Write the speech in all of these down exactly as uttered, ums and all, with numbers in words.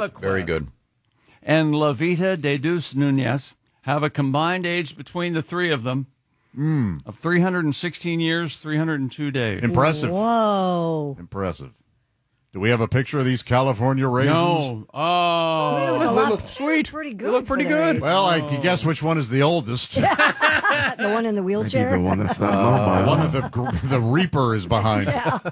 Clevequip Very good. and Levita de Deus Nunez have a combined age between the three of them Mm. of three hundred sixteen years, three hundred two days. Impressive. Whoa. Impressive. Do we have a picture of these California raisins? No. Oh, They look a They lot look sweet. Pretty They good. look pretty for their good. age. Well, I can guess which one is the oldest. The one in the Maybe wheelchair. the one that's not Uh, mobile. The one that the, gr- the Reaper is behind.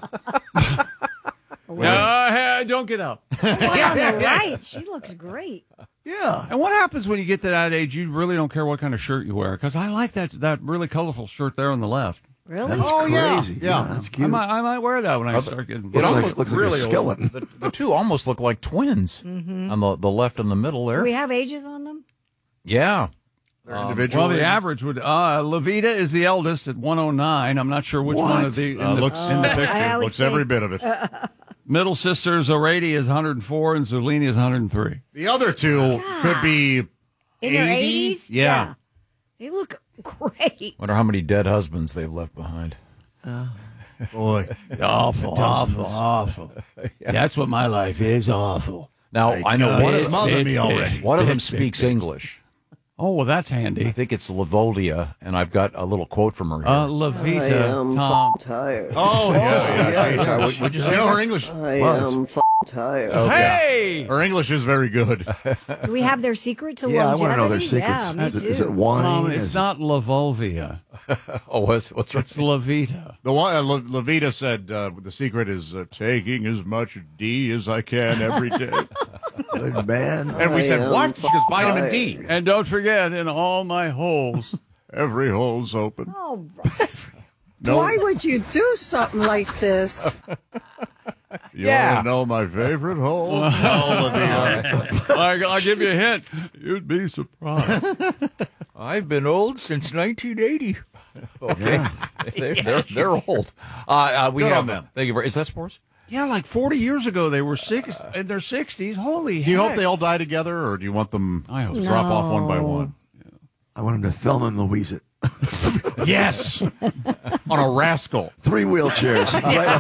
no, hey, don't get up. The one on the right. She looks great. Yeah. And what happens when you get to that age? You really don't care what kind of shirt you wear. Because I like that that really colorful shirt there on the left. Really? That's Oh, yeah. crazy. Yeah. That's I cute. might, I might wear that when I Oh, start getting. It Looks like- almost looks like a really old. skeleton. The, the two almost look like twins on the, the left and the middle Do there. we have ages on them? Yeah. They're individual. Well, the ladies. average would. Uh, Levita is the eldest at one oh nine. I'm not sure which What? one of the in, Uh, the, looks in the I picture. always looks every think- bit of it. Middle sister Zorady is one hundred four and Zulini is one hundred three. The other two could be In their eighty? eighties? Yeah. They look great. Wonder how many dead husbands they've left behind. Boy. Awful, awful, awful. That's what my life is. Awful. Now, I know God, one it's of, smothered it- me it- already. one of them speaks English. Oh, well, that's I handy. think it's Lavodia, and I've got a little quote from her here. Uh, Levita, Tom. tired. Oh, yes. yeah, yeah, yeah. would- would you You say know that? her English. I Was. am f- tired. Hey! Her English is very good. Do we have their secret to Yeah, I longevity? want to know their Yeah, secrets. me is, it, too. is it wine? Tom, Is it's it- not Lavolvia. oh, what's, what's It's Levita. The one uh, Le- Levita said uh, the secret is uh, taking as much D as I can every day. Good man. And we I said, am what? She goes, vitamin tired. D. And don't forget, in all my holes. Every hole's open. Oh, right. No, Why would you do something like this? you Yeah. want to know my favorite hole? No, Levita. I, I'll give you a hint. You'd be surprised. I've been old since nineteen eighty. Okay. they're, they're, they're old. Uh, uh, we Good have on them. Thank you very. Is that sports? Yeah, like forty years ago, they were six in their sixties. Holy Do you hope heck. they all die together, or do you want them I hope to so. drop off one by No. one? I want him to Thelma and Louise it. Yes. On a rascal. Three wheelchairs.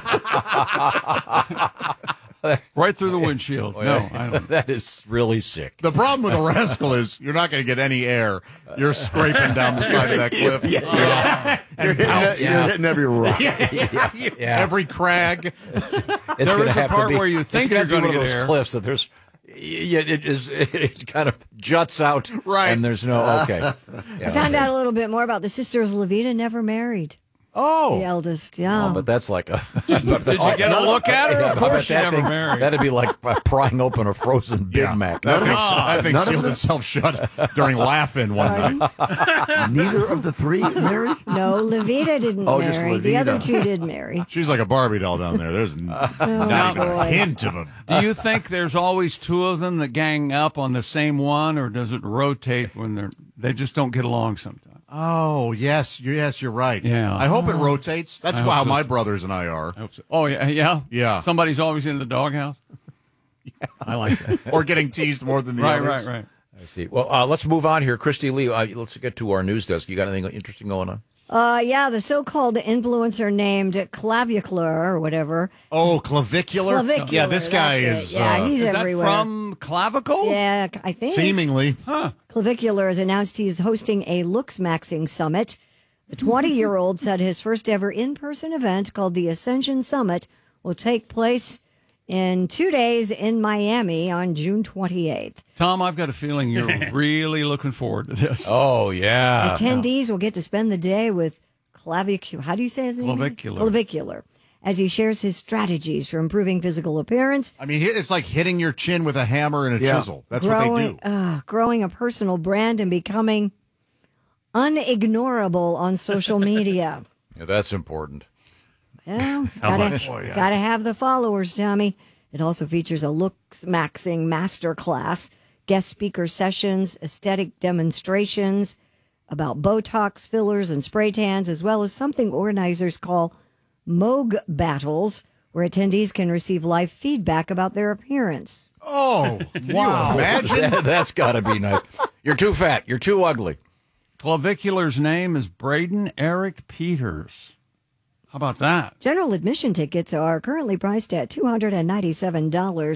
Right. Right through the windshield. No, I don't. That is really sick. The problem with a rascal is you're not going to get any air. You're scraping down the side of that cliff. You're, hitting, bounce. you're hitting every rock. Yeah. Every crag. It's There gonna is a have to part be- where you it's think gonna you're have to be gonna one of get those air. cliffs that there's. Yeah, it is. It kind of juts out, Right. And there's no okay. I found out a little bit more about the sisters. Levita never married. The Oh. eldest, yeah. But that's like a. Did you get a look at her? Yeah, Of I bet course she that never thing- married. That'd be like uh, prying open a frozen Big Yeah. Mac. That thing, Ah, that thing none of sealed them? itself shut during laughing one night. Neither of the three married? No, Levita didn't Oh, just marry. The Levita. other two did marry. She's like a Barbie doll down there. There's n- not even a boy. hint of a. Do you think there's always two of them that gang up on the same one, or does it rotate when they're they just don't get along sometimes? Oh, yes. you- Yes, you're right. Yeah. I hope it rotates. That's I hope how so. my brothers and I are. I hope so. Oh yeah, yeah, Yeah. Somebody's always in the doghouse. I like that. Or getting teased more than the Right, others. right, right. I see. Well, uh, let's move on here, Christy Lee. Uh, let's get to our news desk. You got anything interesting going on? Uh, yeah, the so-called influencer named Clavicular or whatever. Oh, clavicular? Clavicular, Yeah, this guy that's is it. Yeah, uh, he's Is that everywhere. from clavicle? Yeah, I think. seemingly. Huh. Clavicular has announced he's hosting a Looks Maxing Summit. The twenty-year-old said his first ever in-person event called the Ascension Summit will take place in two days in Miami on June twenty-eighth. Tom, I've got a feeling you're really looking forward to this. Oh yeah. Attendees will get to spend the day with Clavicular. How do you say his name? Clavicular. Clavicular. As he shares his strategies for improving physical appearance, I mean, it's like hitting your chin with a hammer and a Yeah. chisel. That's what they growing, do. uh, growing a personal brand and becoming unignorable on social media. Yeah, that's important. Well, gotta, gotta have the followers, Tommy. It also features a looks maxing master class, guest speaker sessions, aesthetic demonstrations about Botox, fillers, and spray tans, as well as something organizers call Moog battles, where attendees can receive live feedback about their appearance. Oh, can wow. you imagine? That, that's got to be nice. You're too fat. You're too ugly. Clavicular's name is Braden Eric Peters. How about that? General admission tickets are currently priced at two hundred ninety-seven dollars,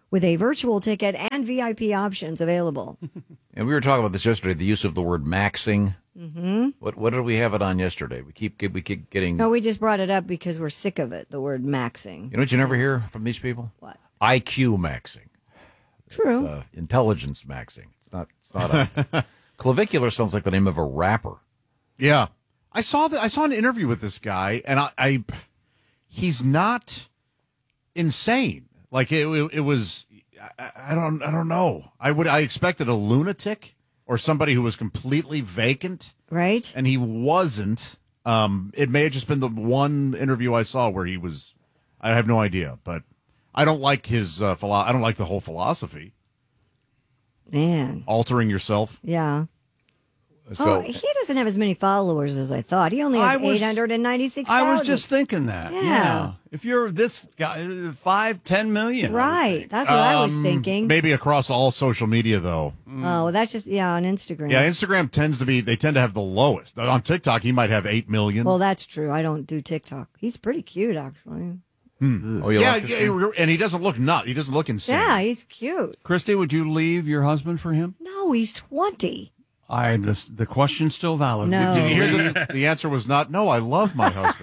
with a virtual ticket and V I P options available. And we were talking about this yesterday, the use of the word maxing. Mm-hmm. What what did we have it on yesterday? We keep we keep getting. No, we just brought it up because we're sick of it, the word maxing. You know what you never hear from these people? What? I Q maxing. True. Uh, intelligence maxing. It's not. It's not. A, clavicular sounds like the name of a rapper. Yeah, I saw that. I saw an interview with this guy, and I, I he's not insane. Like it, it, it was. I, I don't. I don't know. I would. I expected a lunatic or somebody who was completely vacant, Right? and he wasn't. Um, it may have just been the one interview I saw where he was. I have no idea, but I don't like his. Uh, philo- I don't like the whole philosophy. Man. Altering yourself. Yeah. So oh, he doesn't have as many followers as I thought. He only I has was- eight hundred ninety-six I thousand. was just thinking that. Yeah. Yeah. If you're this guy, five, ten million. I would Right. think. That's what I was Um, thinking. Maybe across all social media, though. Oh, that's just, yeah, on Instagram. Yeah, Instagram tends to be, they tend to have the lowest. On TikTok, he might have eight million. Well, that's true. I don't do TikTok. He's pretty cute, actually. oh, you yeah, like this yeah, one? and he doesn't look nut. He doesn't look insane. Yeah, he's cute. Christy, would you leave your husband for him? No, he's twenty. I the, the question's still valid. No. Did you hear that the answer was not, no, I love my husband.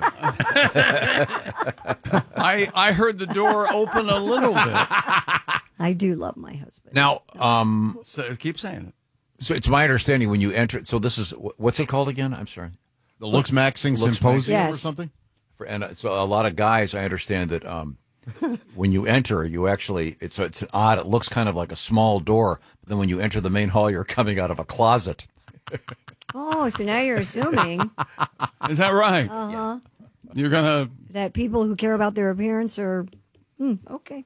I I heard the door open a little bit. I do love my husband. Now, um, So keep saying it. so it's my understanding when you enter. So this is what's it called again? I'm sorry. The Looks Maxing Looks Symposium Maxing. or Yes. something? For, and uh, so a lot of guys, I understand that um, when you enter, you actually it's it's odd. It looks kind of like a small door, but then when you enter the main hall, you're coming out of a closet. Oh, so now you're assuming Is that right? uh-huh. You're gonna. that people who care about their appearance are, hmm, okay.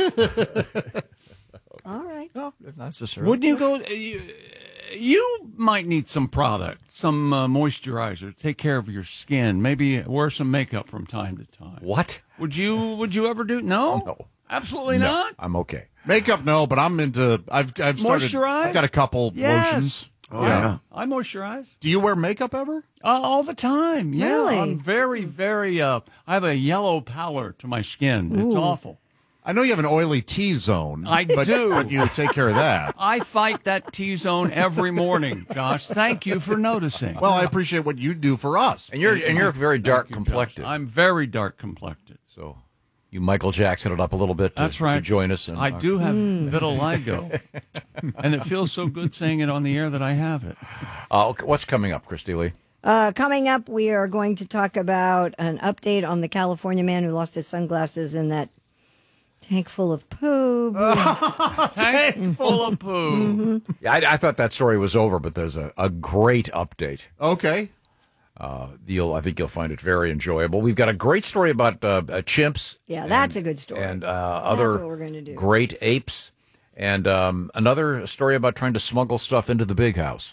All right. No, not necessarily. Wouldn't you go? You, you might need some product, some uh, moisturizer. Take care of your skin. Maybe wear some makeup from time to time. What? Would you? Would you ever do? No. No. Absolutely No, not. I'm okay. Makeup, no, but I'm into, I've, I've started, Moisturize? I've got a couple Yes. lotions. Oh, yeah. I moisturize. Do you wear makeup ever? Uh, all the time. Yeah. Really? I'm very, very, uh, I have a yellow pallor to my skin. It's awful. I know you have an oily T-zone. I but, do. But you take care of that. I fight that T-zone every morning, Josh. Thank you for noticing. Well, I appreciate what you do for us. And you're and you're very dark Thank you, Josh. complected. I'm very dark complected. So you Michael Jackson it up a little bit to, That's right. to join us. And, I uh, do have vitiligo. And it feels so good saying it on the air that I have it. Uh, okay, what's coming up, Christy Lee? Uh, coming up, we are going to talk about an update on the California man who lost his sunglasses in that tank full of poo. Tank full of poo. Yeah, I, I thought that story was over, but there's a, a great update. Okay. Uh, you'll, I think you'll find it very enjoyable. We've got a great story about uh, uh, chimps. Yeah, that's a good story. And uh, other what we're gonna do. great apes. And um, another story about trying to smuggle stuff into the big house.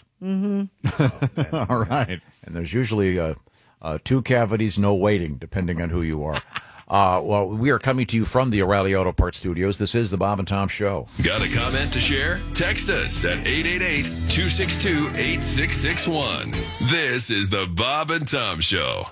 All right. And there's usually uh, uh, two cavities, no waiting, depending on who you are. Uh, well, we are coming to you from the O'Reilly Auto Parts Studios. This is the Bob and Tom Show. Got a comment to share? Text us at eight eight eight, two six two, eight six six one. This is the Bob and Tom Show.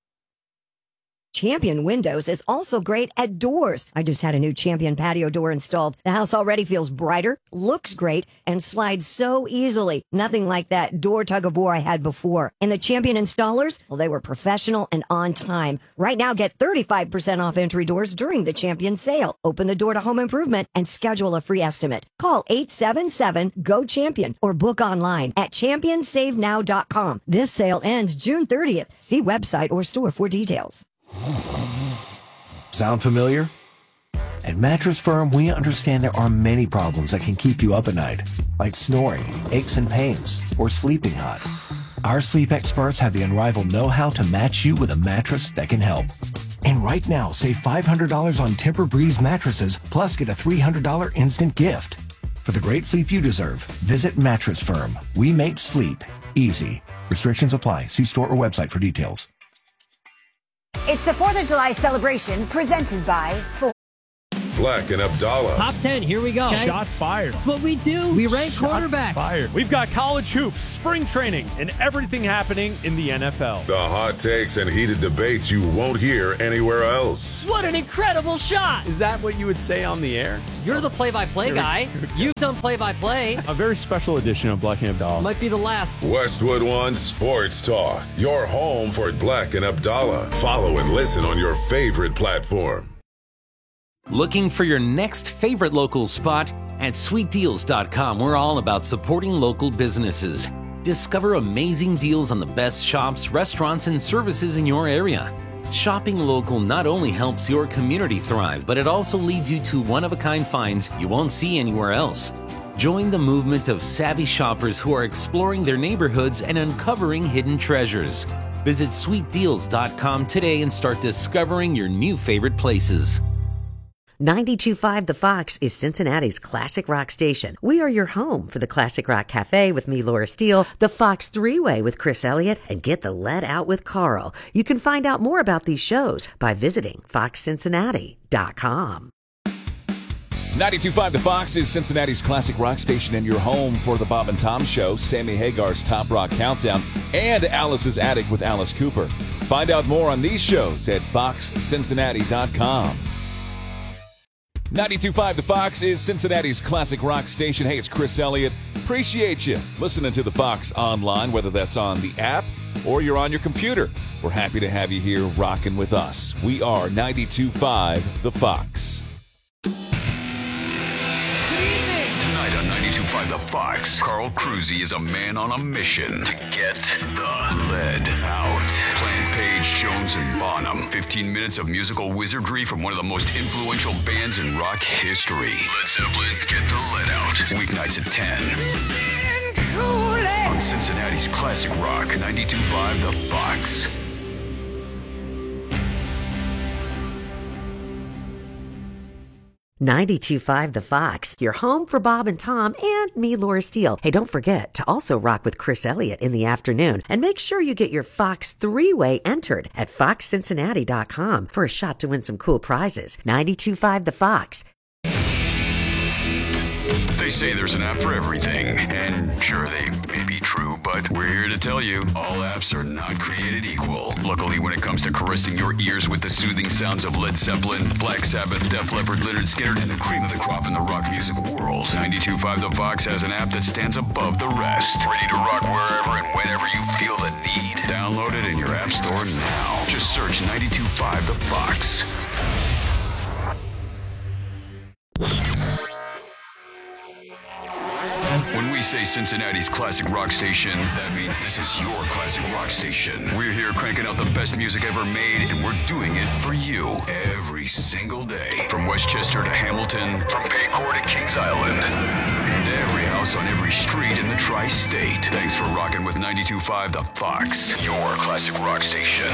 Champion Windows is also great at doors. I just had a new Champion patio door installed. The house already feels brighter, looks great, and slides so easily. Nothing like that door tug of war I had before. And the Champion installers, well, they were professional and on time. Right now, get thirty-five percent off entry doors during the Champion sale. Open the door to home improvement and schedule a free estimate. Call eight seven seven, G O CHAMPION or book online at champion save now dot com. This sale ends June thirtieth. See website or store for details. Sound familiar? At Mattress Firm, we understand there are many problems that can keep you up at night, like snoring, aches and pains, or sleeping hot. Our sleep experts have the unrivaled know-how to match you with a mattress that can help. And right now, save five hundred dollars on Tempur-Breeze mattresses, plus get a three hundred dollars instant gift. For the great sleep you deserve, visit Mattress Firm. We make sleep easy. Restrictions apply. See store or website for details. It's the fourth of July celebration presented by Ford. Black and Abdallah. Top ten, here we go. Okay. Shots fired. That's what we do. We rank Shots quarterbacks. Fired. We've got college hoops, spring training, and everything happening in the N F L. The hot takes and heated debates you won't hear anywhere else. What an incredible shot. Is that what you would say on the air? You're the play-by-play guy. You've done play-by-play. A very special edition of Black and Abdallah. Might be the last. Westwood One Sports Talk. Your home for Black and Abdallah. Follow and listen on your favorite platform. Looking for your next favorite local spot? At sweet deals dot com, we're all about supporting local businesses. Discover amazing deals on the best shops, restaurants, and services in your area. Shopping local not only helps your community thrive, but it also leads you to one-of-a-kind finds you won't see anywhere else. Join the movement of savvy shoppers who are exploring their neighborhoods and uncovering hidden treasures. Visit sweet deals dot com today and start discovering your new favorite places. ninety-two point five The Fox is Cincinnati's classic rock station. We are your home for the Classic Rock Cafe with me, Laura Steele, the Fox Three-Way with Chris Elliott, and Get the Lead Out with Carl. You can find out more about these shows by visiting fox cincinnati dot com. ninety-two point five The Fox is Cincinnati's classic rock station and your home for the Bob and Tom Show, Sammy Hagar's Top Rock Countdown, and Alice's Attic with Alice Cooper. Find out more on these shows at fox cincinnati dot com. ninety-two point five The Fox is Cincinnati's classic rock station. Hey, it's Chris Elliott. Appreciate you listening to The Fox online, whether that's on the app or you're on your computer. We're happy to have you here rocking with us. We are ninety-two point five The Fox. Tonight on ninety-two point five The Fox, Carl Cruzy is a man on a mission to get the lead out. Plant Page, Jones, and Bonham. fifteen minutes of musical wizardry from one of the most influential bands in rock history. Led Zeppelin, Get the Lead Out. Weeknights at ten. On Cincinnati's classic rock, ninety-two point five The Fox. ninety-two point five The Fox, your home for Bob and Tom and me, Laura Steele. Hey, don't forget to also rock with Chris Elliott in the afternoon. And make sure you get your Fox Three-Way entered at fox cincinnati dot com for a shot to win some cool prizes. ninety-two point five The Fox. They say there's an app for everything, and sure, they may be true, but we're here to tell you, all apps are not created equal. Luckily, when it comes to caressing your ears with the soothing sounds of Led Zeppelin, Black Sabbath, Def Leppard, Lynyrd Skynyrd, and the cream of the crop in the rock music world, ninety-two point five The Fox has an app that stands above the rest. Ready to rock wherever and whenever you feel the need. Download it in your app store now. Just search ninety-two point five The Fox. When we say Cincinnati's classic rock station, that means this is your classic rock station. We're here cranking out the best music ever made, and we're doing it for you every single day. From Westchester to Hamilton, from Paycor to Kings Island, and every house on every street in the tri-state. Thanks for rocking with ninety-two point five The Fox, your classic rock station.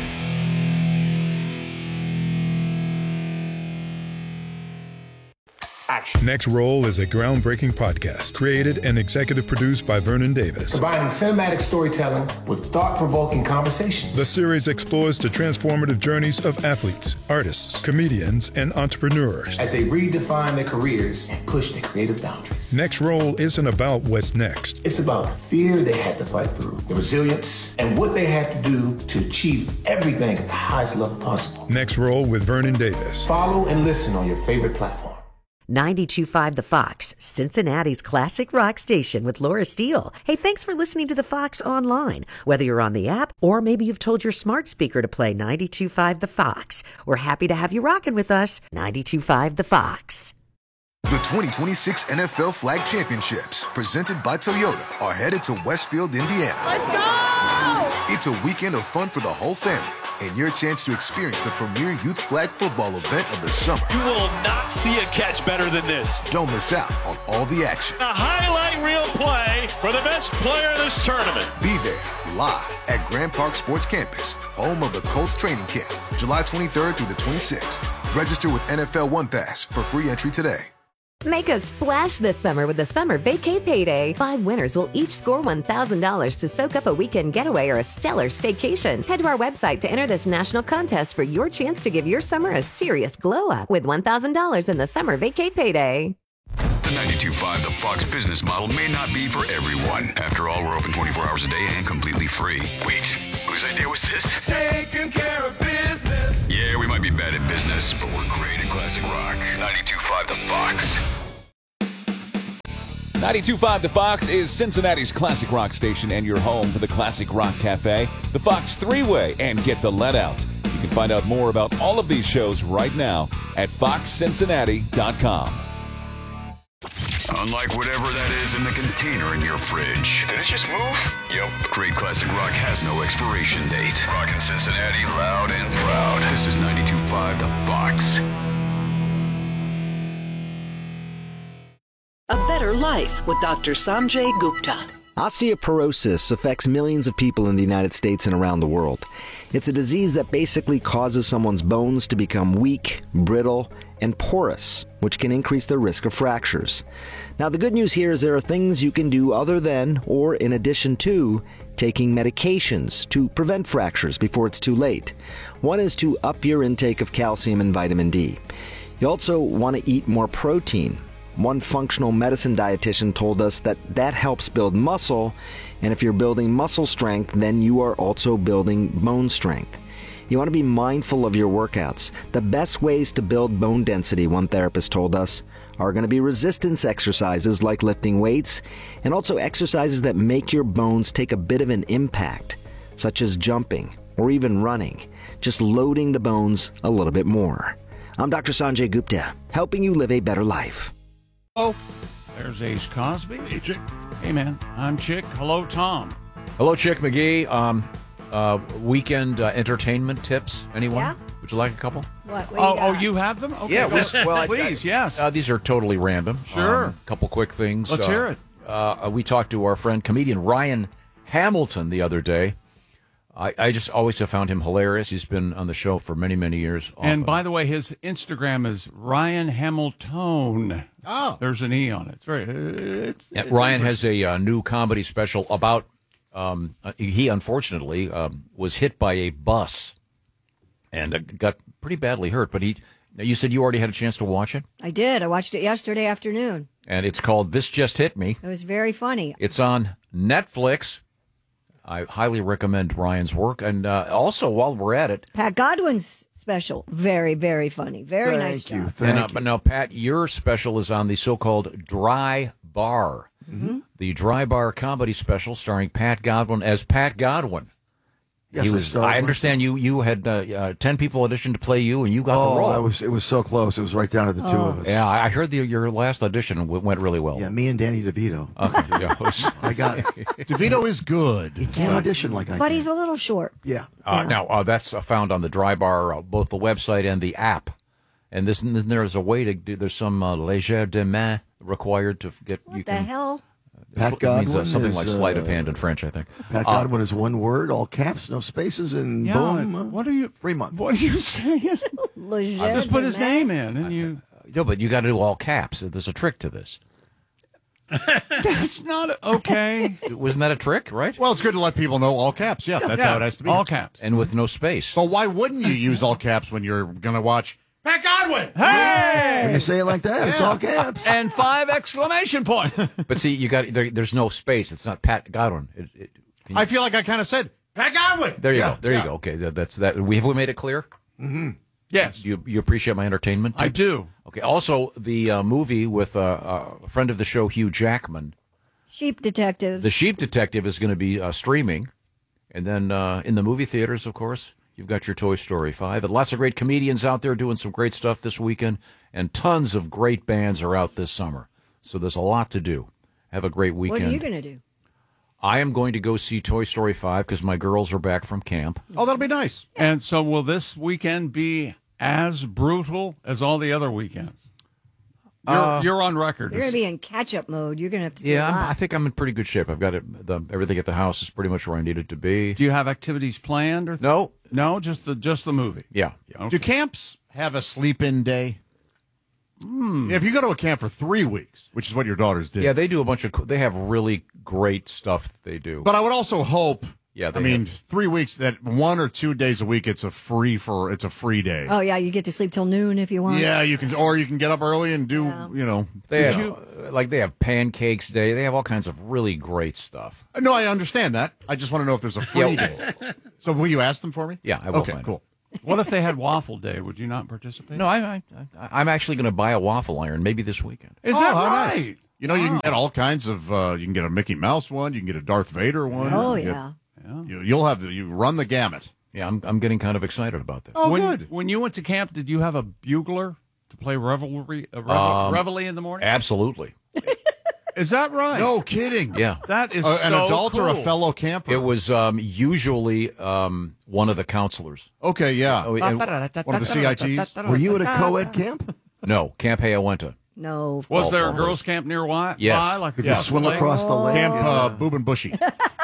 Next Roll is a groundbreaking podcast created and executive produced by Vernon Davis. Combining cinematic storytelling with thought-provoking conversations. The series explores the transformative journeys of athletes, artists, comedians, and entrepreneurs as they redefine their careers and push their creative boundaries. Next Roll isn't about what's next. It's about the fear they had to fight through, the resilience, and what they had to do to achieve everything at the highest level possible. Next Roll with Vernon Davis. Follow and listen on your favorite platform. ninety-two point five The Fox, Cincinnati's classic rock station with Laura Steele. Hey, thanks for listening to The Fox online. Whether you're on the app or maybe you've told your smart speaker to play ninety-two point five The Fox. We're happy to have you rocking with us. ninety-two point five The Fox. The twenty twenty-six N F L Flag Championships, presented by Toyota, are headed to Westfield, Indiana. Let's go! It's a weekend of fun for the whole family and your chance to experience the premier youth flag football event of the summer. You will not see a catch better than this. Don't miss out on all the action. A highlight reel play for the best player of this tournament. Be there live at Grand Park Sports Campus, home of the Colts training camp, July twenty-third through the twenty-sixth. Register with N F L One Pass for free entry today. Make a splash this summer with the Summer Vacay Payday. Five winners will each score one thousand dollars to soak up a weekend getaway or a stellar staycation. Head to our website to enter this national contest for your chance to give your summer a serious glow-up with one thousand dollars in the Summer Vacay Payday. The ninety-two point five The Fox business model may not be for everyone. After all, we're open twenty-four hours a day and completely free. Wait, whose idea was this? Taking care of business. Yeah, we might be bad at business, but we're great at classic rock. ninety-two point five The Fox. ninety-two point five The Fox is Cincinnati's classic rock station and your home for the Classic Rock Cafe, the Fox Three-Way, and Get the Let Out. You can find out more about all of these shows right now at fox cincinnati dot com. Unlike whatever that is in the container in your fridge. Did it just move? Yep. Great classic rock has no expiration date. Rockin' Cincinnati loud and proud. This is ninety-two point five The Fox. A better life with Doctor Sanjay Gupta. Osteoporosis affects millions of people in the United States and around the world. It's a disease that basically causes someone's bones to become weak, brittle, and porous, which can increase their risk of fractures. Now, the good news here is there are things you can do other than, or in addition to, taking medications to prevent fractures before it's too late. One is to up your intake of calcium and vitamin D. You also want to eat more protein. One functional medicine dietitian told us that that helps build muscle, and if you're building muscle strength, then you are also building bone strength. You want to be mindful of your workouts. The best ways to build bone density, one therapist told us, are going to be resistance exercises like lifting weights, and also exercises that make your bones take a bit of an impact, such as jumping or even running, just loading the bones a little bit more. I'm Doctor Sanjay Gupta, helping you live a better life. Oh, there's Ace Cosby. Hey, Chick. Hey, man. I'm Chick. Hello, Tom. Hello, Chick McGee. Um, uh, weekend uh, entertainment tips. Anyone? Yeah. Would you like a couple? What? what Oh, you oh, got? you have them? Okay, Yeah, go well, ahead. well, I- please, I- yes. Uh, these are totally random. Sure. A couple quick things. Let's Uh, hear it. Uh, we talked to our friend comedian Ryan Hamilton the other day. I, I just always have found him hilarious. He's been on the show for many, many years. And often. by the way, his Instagram is Ryan Hamilton. Oh, there's an E on it. It's very. It's, Yeah, it's Ryan has a uh, new comedy special about. Um, uh, he unfortunately um, was hit by a bus and uh, got pretty badly hurt. But he, now you said you already had a chance to watch it, I did. I watched it yesterday afternoon. and it's called "This Just Hit Me." It was very funny. It's on Netflix. I highly recommend Ryan's work, and uh, also while we're at it, Pat Godwin's special, very, very funny. Very nice job. and, uh, but now Pat, your special is on the so-called Dry Bar, Mm-hmm. the Dry Bar comedy special starring Pat Godwin as Pat Godwin. Yes, he I was. saw I it. understand you. You had uh, uh, ten people audition to play you, and you got oh, the role. I was, it was so close. It was right down to the two Oh. of us. Yeah, I I heard the, your last audition w- went really well. Yeah, me and Danny DeVito. Okay, yeah, it was- I got it. DeVito is good. He can't audition like I But can. he's a little short. Yeah. Uh, Now, uh, that's uh, found on the Dry Bar, uh, both the website and the app. And this, and then there's a way to do. There's some uh, léger de main required to get. What you the can, hell? Pat it means uh, Godwin something is, like sleight of uh, hand in French, I think. Pat Uh, Godwin is one word, all caps, no spaces, and Yeah, boom. uh, what are you? Free month. What are you saying? I just put his name in, and you. No, but you got to do all caps. There's a trick to this. That's not okay. Wasn't that a trick, right? Well, it's good to let people know all caps. Yeah, that's Yeah, how it has to be. all caps. And with no space. So why wouldn't you use all caps when you're going to watch Pat Godwin? Hey! When you say it like that, it's all caps. And five exclamation point. But see, you got there, there's no space. It's not Pat Godwin. It, it, can you- I feel like I kind of said Pat Godwin. there you Yeah, go. There yeah. you go. Okay, that, that's that. We have we made it clear. Mm-hmm. Yes. You you appreciate my entertainment? I tips? do. Okay. Also, the uh, movie with uh, a friend of the show, Hugh Jackman, Sheep detectives. The Sheep Detective, is going to be uh, streaming, and then uh, in the movie theaters, of course, you've got your Toy Story five, and lots of great comedians out there doing some great stuff this weekend, and tons of great bands are out this summer. So there's a lot to do. Have a great weekend. What are you going to do? I am going to go see Toy Story five because my girls are back from camp. Oh, that'll be nice. And so, will this weekend be as brutal as all the other weekends? You're, Uh, you're on record. You're going to be in catch-up mode. You're going to have to do Yeah, a I'm, lot. I think I'm in pretty good shape. I've got it. The, everything at the house is pretty much where I need it to be. Do you have activities planned or th- No, no, just the just the movie? yeah, yeah. Do camps have a sleep-in day? Mm. If you go to a camp for three weeks, which is what your daughters did. Yeah, they do a bunch of. co- They have really great stuff that they do. But I would also hope. Yeah, I they mean, have- three weeks that one or two days a week, it's a free for it's a free day. Oh yeah, you get to sleep till noon if you want. Yeah, you can, or you can get up early and do, you know. They have, uh, like they have pancakes day. They have all kinds of really great stuff. No, I understand that. I just want to know if there's a free Yeah. day. So will you ask them for me? Yeah, I will. Okay, find cool. What if they had waffle day? Would you not participate? No, I, I, I I'm actually going to buy a waffle iron maybe this weekend. Is Oh, that how right? nice. You know, you can get all kinds of. Uh, you can get a Mickey Mouse one. You can get a Darth Vader one. Oh you can yeah. get- You, you'll have the, you run the gamut. Yeah, I'm I'm getting kind of excited about that. Oh, when, good. When you went to camp, did you have a bugler to play revelry, uh, revel, Um, reveille in the morning? Absolutely. Is that right? No kidding. Yeah. That is Uh, an so adult or a cool. fellow camper? It was um, usually um, one of the counselors. Okay, yeah. Oh, and- One of the C I Ts. Were you at a co-ed camp? no, Camp Hayawenta. No. Was there a Oh, girls' camp near Why? Yes. Why? Like a Could you swim across the lake? Camp uh, Boob and Bushy.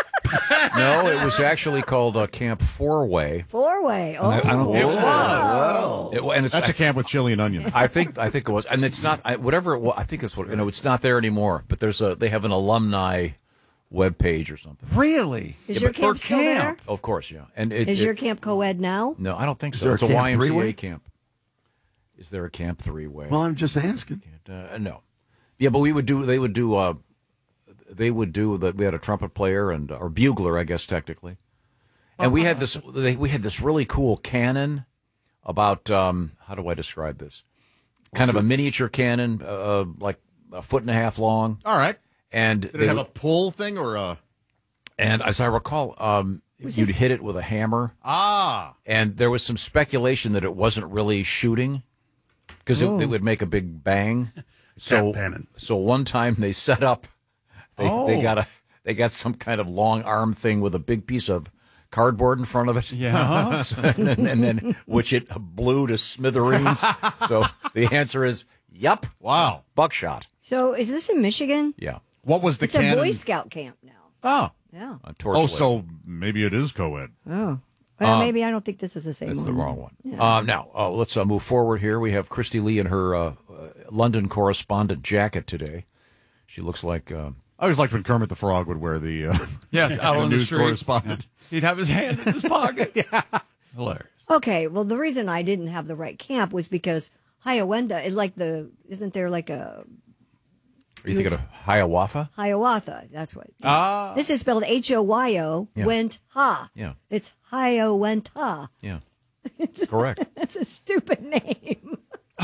No, it was actually called uh, Camp Four Way. Four way. Oh, I, I don't It think so. was. It- and it's, That's a camp with chili and onion. I think I think it was, and it's not I, whatever it was. I think it's what you know. It's not there anymore. But there's a they have an alumni web page or something. Really? Is Yeah, your but- camp for still camp. Of course, yeah. And it, there? Is it- your camp co-ed now? no, I don't think Is so. there a It's a Camp Y M C A three-way? camp. Is there a Camp Three Way? Well, I'm just asking. Uh, no. Yeah, but we would do. They would do. Uh, they would do. The, we had a trumpet player and or bugler, I guess technically, and we had this. They, we had this really cool cannon. About um, how do I describe this? Kind of a miniature cannon, uh, like a foot and a half long. All right. And Did they, it have a pull thing or a? and as I recall, um, you'd hit it with a hammer. Ah. And there was some speculation that it wasn't really shooting because it, Oh. it would make a big bang. So, so one time they set up, they, Oh. they got a, they got some kind of long arm thing with a big piece of cardboard in front of it. Yeah. So- and, then, and then which it blew to smithereens. So the answer is, yep. Wow. Buckshot. So is this in Michigan? Yeah. What was the It's cannon? a Boy Scout camp now. Oh. Yeah. A torch Oh, lit. so maybe it is co-ed. Oh. Well, Um, maybe I don't think this is the same That's one. the wrong one. Yeah. Uh, now, uh, let's uh, move forward here. We have Christy Lee in her uh, uh, London correspondent jacket today. She looks like... Uh, I always liked when Kermit the Frog would wear the uh, Yes, out on the news street. correspondent. Yeah. He'd have his hand in his pocket. Yeah. Hilarious. Okay, well, the reason I didn't have the right camp was because Hiawatha, it like the, isn't there like a are you thinking of Hiawatha? Hiawatha? That's what. Ah. This is spelled H O Y O, Yeah. went ha. Yeah. It's Hiawatha. Yeah. Correct. That's a stupid name.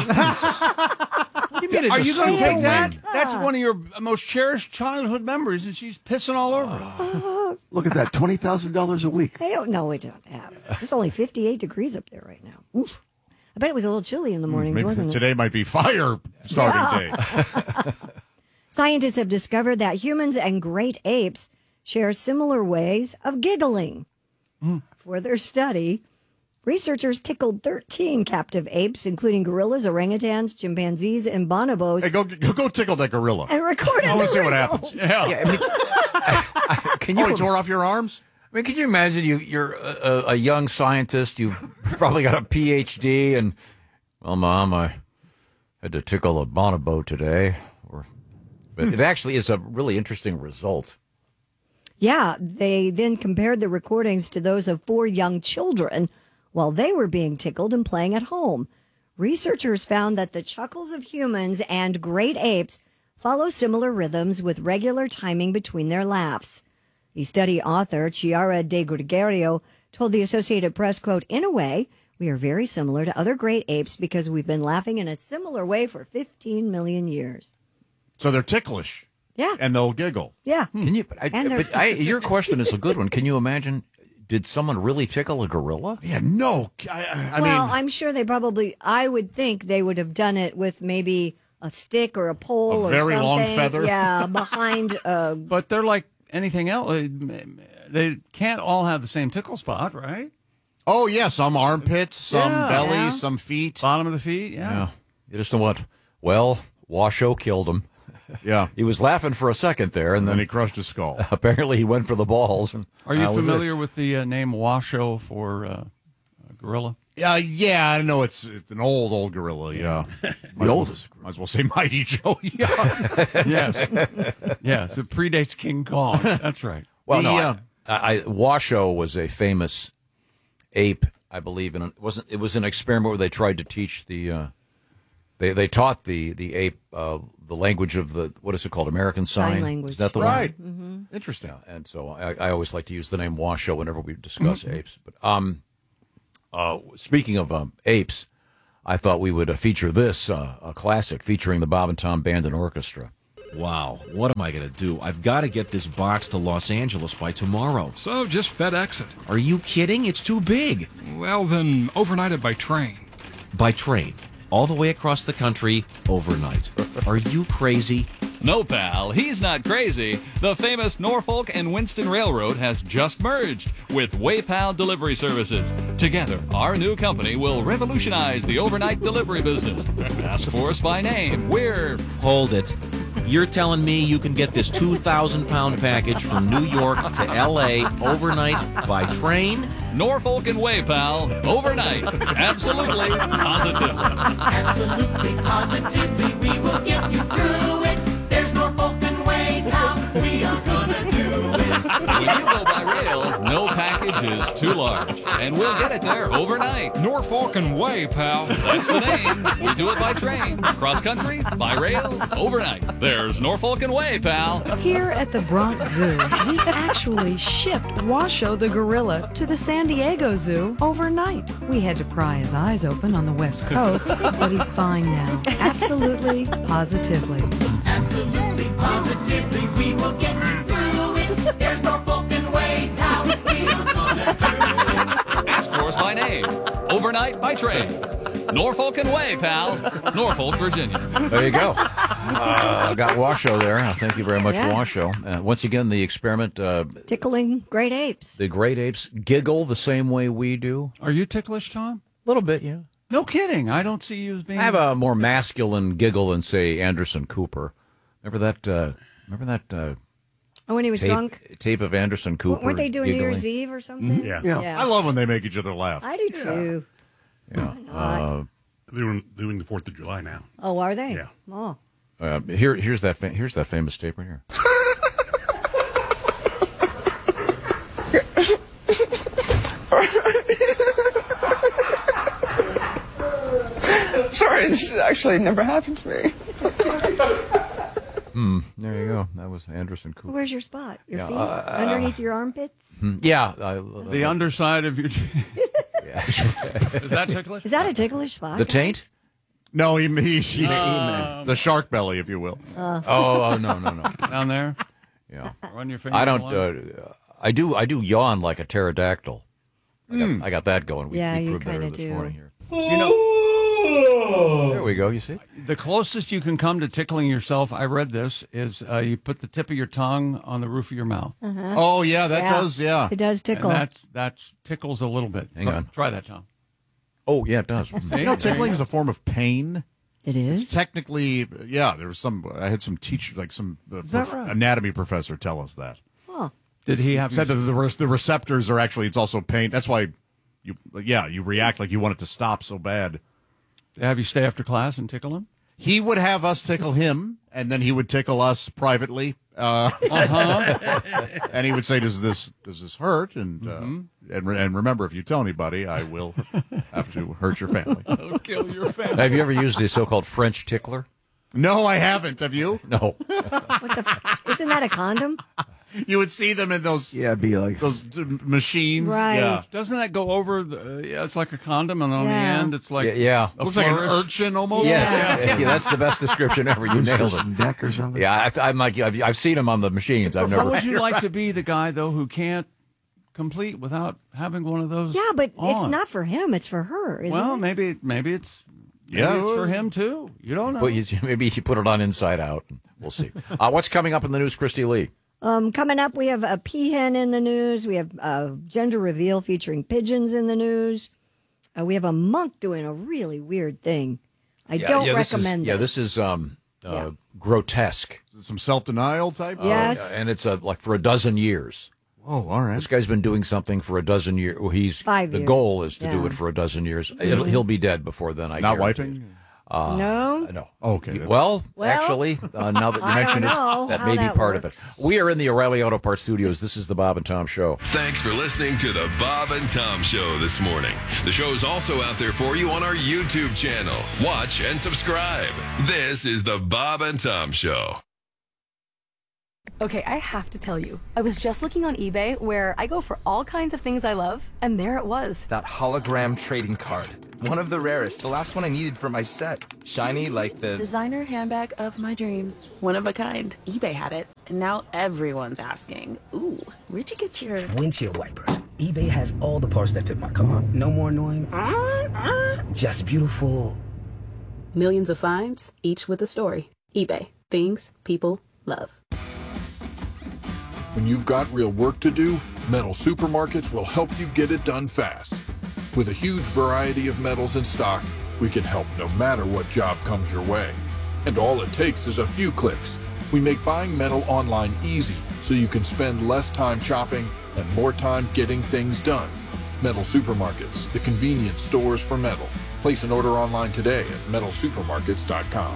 You mean, It's are a you going to stupid take that? name. That's one of your most cherished childhood memories, and she's pissing all over it. Look at that, twenty thousand dollars a week. I don't know. It's, it's only fifty-eight degrees up there right now. Oof. I bet it was a little chilly in the mornings, Maybe wasn't it? today might be fire starting day. Scientists have discovered that humans and great apes share similar ways of giggling. For their study, researchers tickled thirteen captive apes, including gorillas, orangutans, chimpanzees, and bonobos, Hey, go, go go tickle that gorilla. and recorded I want the to see what results. happens. Yeah. Yeah, I mean, can you Oh, he tore off your arms? I mean, can you imagine you, you're a, a, a young scientist, you've probably got a P H D, and, well, Mom, I had to tickle a bonobo today. Or, but it actually is a really interesting result. Yeah, they then compared the recordings to those of four young children while they were being tickled and playing at home. Researchers found that the chuckles of humans and great apes follow similar rhythms with regular timing between their laughs. The study author, Chiara De Gregorio, told the Associated Press, quote, "In a way, we are very similar to other great apes because we've been laughing in a similar way for fifteen million years. So they're ticklish. Yeah. And they'll giggle. Yeah. Can you? But, I, And they're- but I, your question is a good one. Can you imagine? Did someone really tickle a gorilla? Yeah, no. I, I, I well, mean, I'm sure they probably, I would think they would have done it with maybe a stick or a pole A or very something. long feather. Yeah, behind uh But they're like anything else. They can't all have the same tickle spot, right? oh, yeah, some armpits, some Yeah. belly, Yeah. some feet. Bottom of the feet, yeah. Yeah. You just know what? Well, Washoe killed him. Yeah. He was laughing for a second there, and And then then he crushed his skull. apparently he went for the balls. And Are you that was it. familiar with the uh, name Washoe for uh, a gorilla? Uh, yeah, I know it's it's an old, old gorilla, yeah. The oldest. Might as well say Mighty Joe Young. Yes. Yes, it predates King Kong. That's right. Well, The, no, uh, I, I, Washoe was a famous ape, I believe. And it wasn't. It was an experiment where they tried to teach the. Uh, they they taught the the ape uh, the language of the what is it called American Sign, Sign language. Is that the Right. one? Mm-hmm. Interesting. Yeah, and so I, I always like to use the name Washoe whenever we discuss Mm-hmm. apes. But um, uh, speaking of um, apes, I thought we would uh, feature this uh, a classic featuring the Bob and Tom Band and Orchestra. Wow, what am I going to do? I've got to get this box to Los Angeles by tomorrow. So just FedEx it. Are you kidding? It's too big. Well, then overnight it by train. By train, all the way across the country, overnight. Are you crazy? No, pal, he's not crazy. The famous Norfolk and Winston Railroad has just merged with WayPal Delivery Services. Together, our new company will revolutionize the overnight delivery business. Ask for us by name. We're... Hold it. You're telling me you can get this two thousand pound package from New York to L A overnight by train? Norfolk and WayPal, overnight. Absolutely, positively. Absolutely, positively, we will get you through it. There's Norfolk and WayPal, we are gonna do it. When you go by rail, no package is too large, and we'll get it there overnight. Norfolk and WayPal. That's the name. We do it by train, cross country, by rail, overnight. There's Norfolk and WayPal. Here at the Bronx Zoo, we actually shipped Washoe the gorilla to the San Diego Zoo overnight. We had to pry his eyes open on the West Coast, but he's fine now. Absolutely, positively. Absolutely, positively, we will get you through it. There's Norfolk and WayPal, we are gonna do it. Ask for us by name, overnight by train. Norfolk and WayPal, Norfolk, Virginia. There you go. Uh, got Washoe there. Thank you very much, Yeah. Washoe. Uh, once again, the experiment. Uh, Tickling great apes. the great apes giggle the same way we do. Are you ticklish, Tom? A little bit, yeah. No kidding. I don't see you as being. I have a more masculine giggle than, say, Anderson Cooper. Remember that? Uh, remember that? Uh, Oh, when he was tape, drunk? tape of Anderson Cooper. Weren't they doing New giggling? Year's Eve or something? Yeah. Yeah. I love when they make each other laugh. I do too. Yeah. Uh, They're doing, doing the Fourth of July now. Oh, are they? Yeah. Oh. uh, here, here's that. Fa- here's that famous tape right here. Sorry, this has actually never happened to me. Hmm. There you go. That was Anderson Cooper. Where's your spot? Your Yeah, feet? uh, Underneath your armpits? Hmm, yeah. Uh, The underside of your. Is that ticklish? Is that a ticklish spot? The taint? No, he, he, he Um, the shark belly, if you will. Uh. Oh, oh, no, no, no. Down there? Yeah. Run your finger. I don't. along. Uh, I do. I do yawn like a pterodactyl. I got, Mm. I got that going. We, Yeah, we you proved that kinda this do. morning here. You know, There we go. You see? the closest you can come to tickling yourself, I read this, is uh, you put the tip of your tongue on the roof of your mouth. Uh-huh. Oh, yeah, that Yeah. does, yeah. It does tickle. And that's that's tickles a little bit. Hang Try- on. Try that, Tom. Oh, yeah, it does. See? You know, There you tickling go. is a form of pain. It is? It's technically, yeah, there was some, I had some teacher, like some uh, Is that prof- right? anatomy professor tell us that. Oh. Did he have Said you- that the, re- the receptors are actually, it's also pain. That's why you, yeah, you react like you want it to stop so bad. have you stay after class and tickle him? He would have us tickle him, and then he would tickle us privately. Uh, Uh-huh. and he would say, "Does this does this hurt?" And Mm-hmm. uh, and re- and remember, if you tell anybody, I will have to hurt your family. I'll kill your family. Have you ever used the so-called French tickler? No, I haven't. Have you? No. What the f- Isn't that a condom? You would see them in those Yeah, be like those uh, machines. Right. Yeah. Doesn't that go over? The, uh, yeah, it's like a condom, and on Yeah. the end, it's like Yeah, yeah. a Looks like an flourish. urchin almost. Yes. Yeah. Yeah, that's the best description ever. You nailed it. neck or something. Yeah, I, I'm like I've, I've seen them on the machines. I've How never. would you like to be the guy though who can't complete without having one of those? Yeah, but it's on? not for him. It's for her. Isn't Well, it? maybe maybe it's maybe Yeah. it's for him too. You don't know. But you, maybe you put it on inside out. We'll see. Uh, what's coming up in the news, Christy Lee? Um, coming up, we have a peahen in the news. We have a gender reveal featuring pigeons in the news. Uh, we have a monk doing a really weird thing. I Yeah, don't yeah, this is- recommend Yeah, this. this is um, uh, Yeah. grotesque. Some self denial type. Yes. Uh, and it's uh, like for a dozen years. Oh, all right. This guy's been doing something for a dozen years. Well, he's Five the years. goal is to Yeah. do it for a dozen years. It'll, he'll be dead before then. I Not guarantee wiping? it. Uh, No? no. Okay. Well, Well, actually, uh, now that you I don't mention know it, that how may be that part works. of it. We are in the O'Reilly Auto Parts studios. This is the Bob and Tom Show. Thanks for listening to the Bob and Tom Show this morning. The show is also out there for you on our YouTube channel. Watch and subscribe. This is the Bob and Tom Show. Okay, I have to tell you, I was just looking on eBay where I go for all kinds of things I love, and there it was. That hologram trading card. One of the rarest. The last one I needed for my set. Shiny like the... Designer handbag of my dreams. One of a kind. eBay had it, and now everyone's asking, ooh, where'd you get your... Windshield wipers. eBay has all the parts that fit my car. No more annoying. Just beautiful. Millions of finds, each with a story. eBay. Things people love. When you've got real work to do, Metal Supermarkets will help you get it done fast. With a huge variety of metals in stock, we can help no matter what job comes your way. And all it takes is a few clicks. We make buying metal online easy so you can spend less time shopping and more time getting things done. Metal Supermarkets, the convenience stores for metal. Place an order online today at metal supermarkets dot com.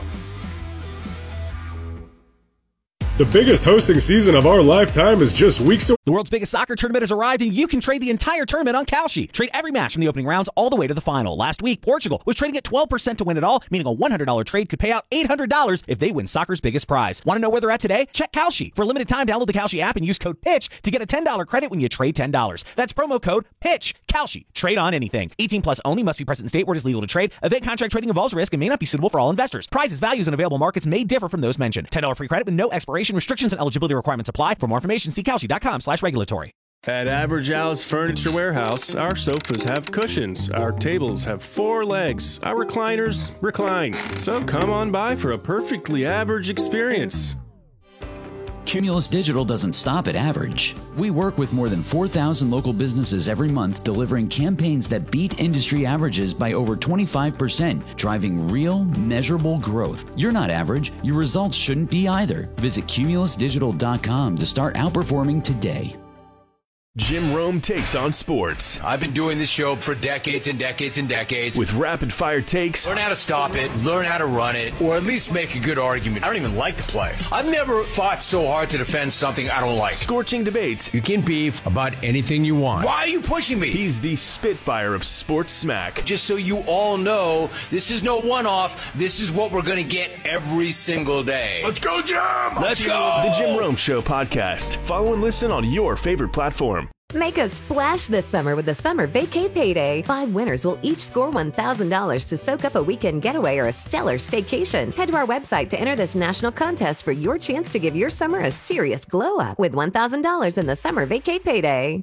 The biggest hosting season of our lifetime is just weeks away. The world's biggest soccer tournament has arrived, and you can trade the entire tournament on Kalshi. Trade every match from the opening rounds all the way to the final. Last week, Portugal was trading at twelve percent to win it all, meaning a one hundred dollars trade could pay out eight hundred dollars if they win soccer's biggest prize. Want to know where they're at today? Check Kalshi. For a limited time, download the Kalshi app and use code PITCH to get a ten dollars credit when you trade ten dollars. That's promo code PITCH. Kalshi. Trade on anything. eighteen plus only. Must be present in state where it is legal to trade. Event contract trading involves risk and may not be suitable for all investors. Prizes, values, and available markets may differ from those mentioned. ten dollars free credit with no expiration. Restrictions and eligibility requirements apply. For more information, see Kalshi.com slash regulatory. At Average Al's Furniture Warehouse, our sofas have cushions, our tables have four legs, our recliners recline. So come on by for a perfectly average experience. Cumulus Digital doesn't stop at average. We work with more than four thousand local businesses every month, delivering campaigns that beat industry averages by over twenty-five percent, driving real, measurable growth. You're not average. Your results shouldn't be either. Visit cumulus digital dot com to start outperforming today. Jim Rome takes on sports. I've been doing this show for decades and decades and decades. With rapid fire takes. Learn how to stop it, learn how to run it, or at least make a good argument. I don't even like to play. I've never fought so hard to defend something I don't like. Scorching debates. You can beef about anything you want. Why are you pushing me? He's the Spitfire of sports smack. Just so you all know, this is no one-off. This is what we're going to get every single day. Let's go, Jim! Let's go! The Jim Rome Show podcast. Follow and listen on your favorite platform. Make a splash this summer with the Summer Vacay Payday. Five winners will each score one thousand dollars to soak up a weekend getaway or a stellar staycation. Head to our website to enter this national contest for your chance to give your summer a serious glow up with one thousand dollars in the Summer Vacay Payday.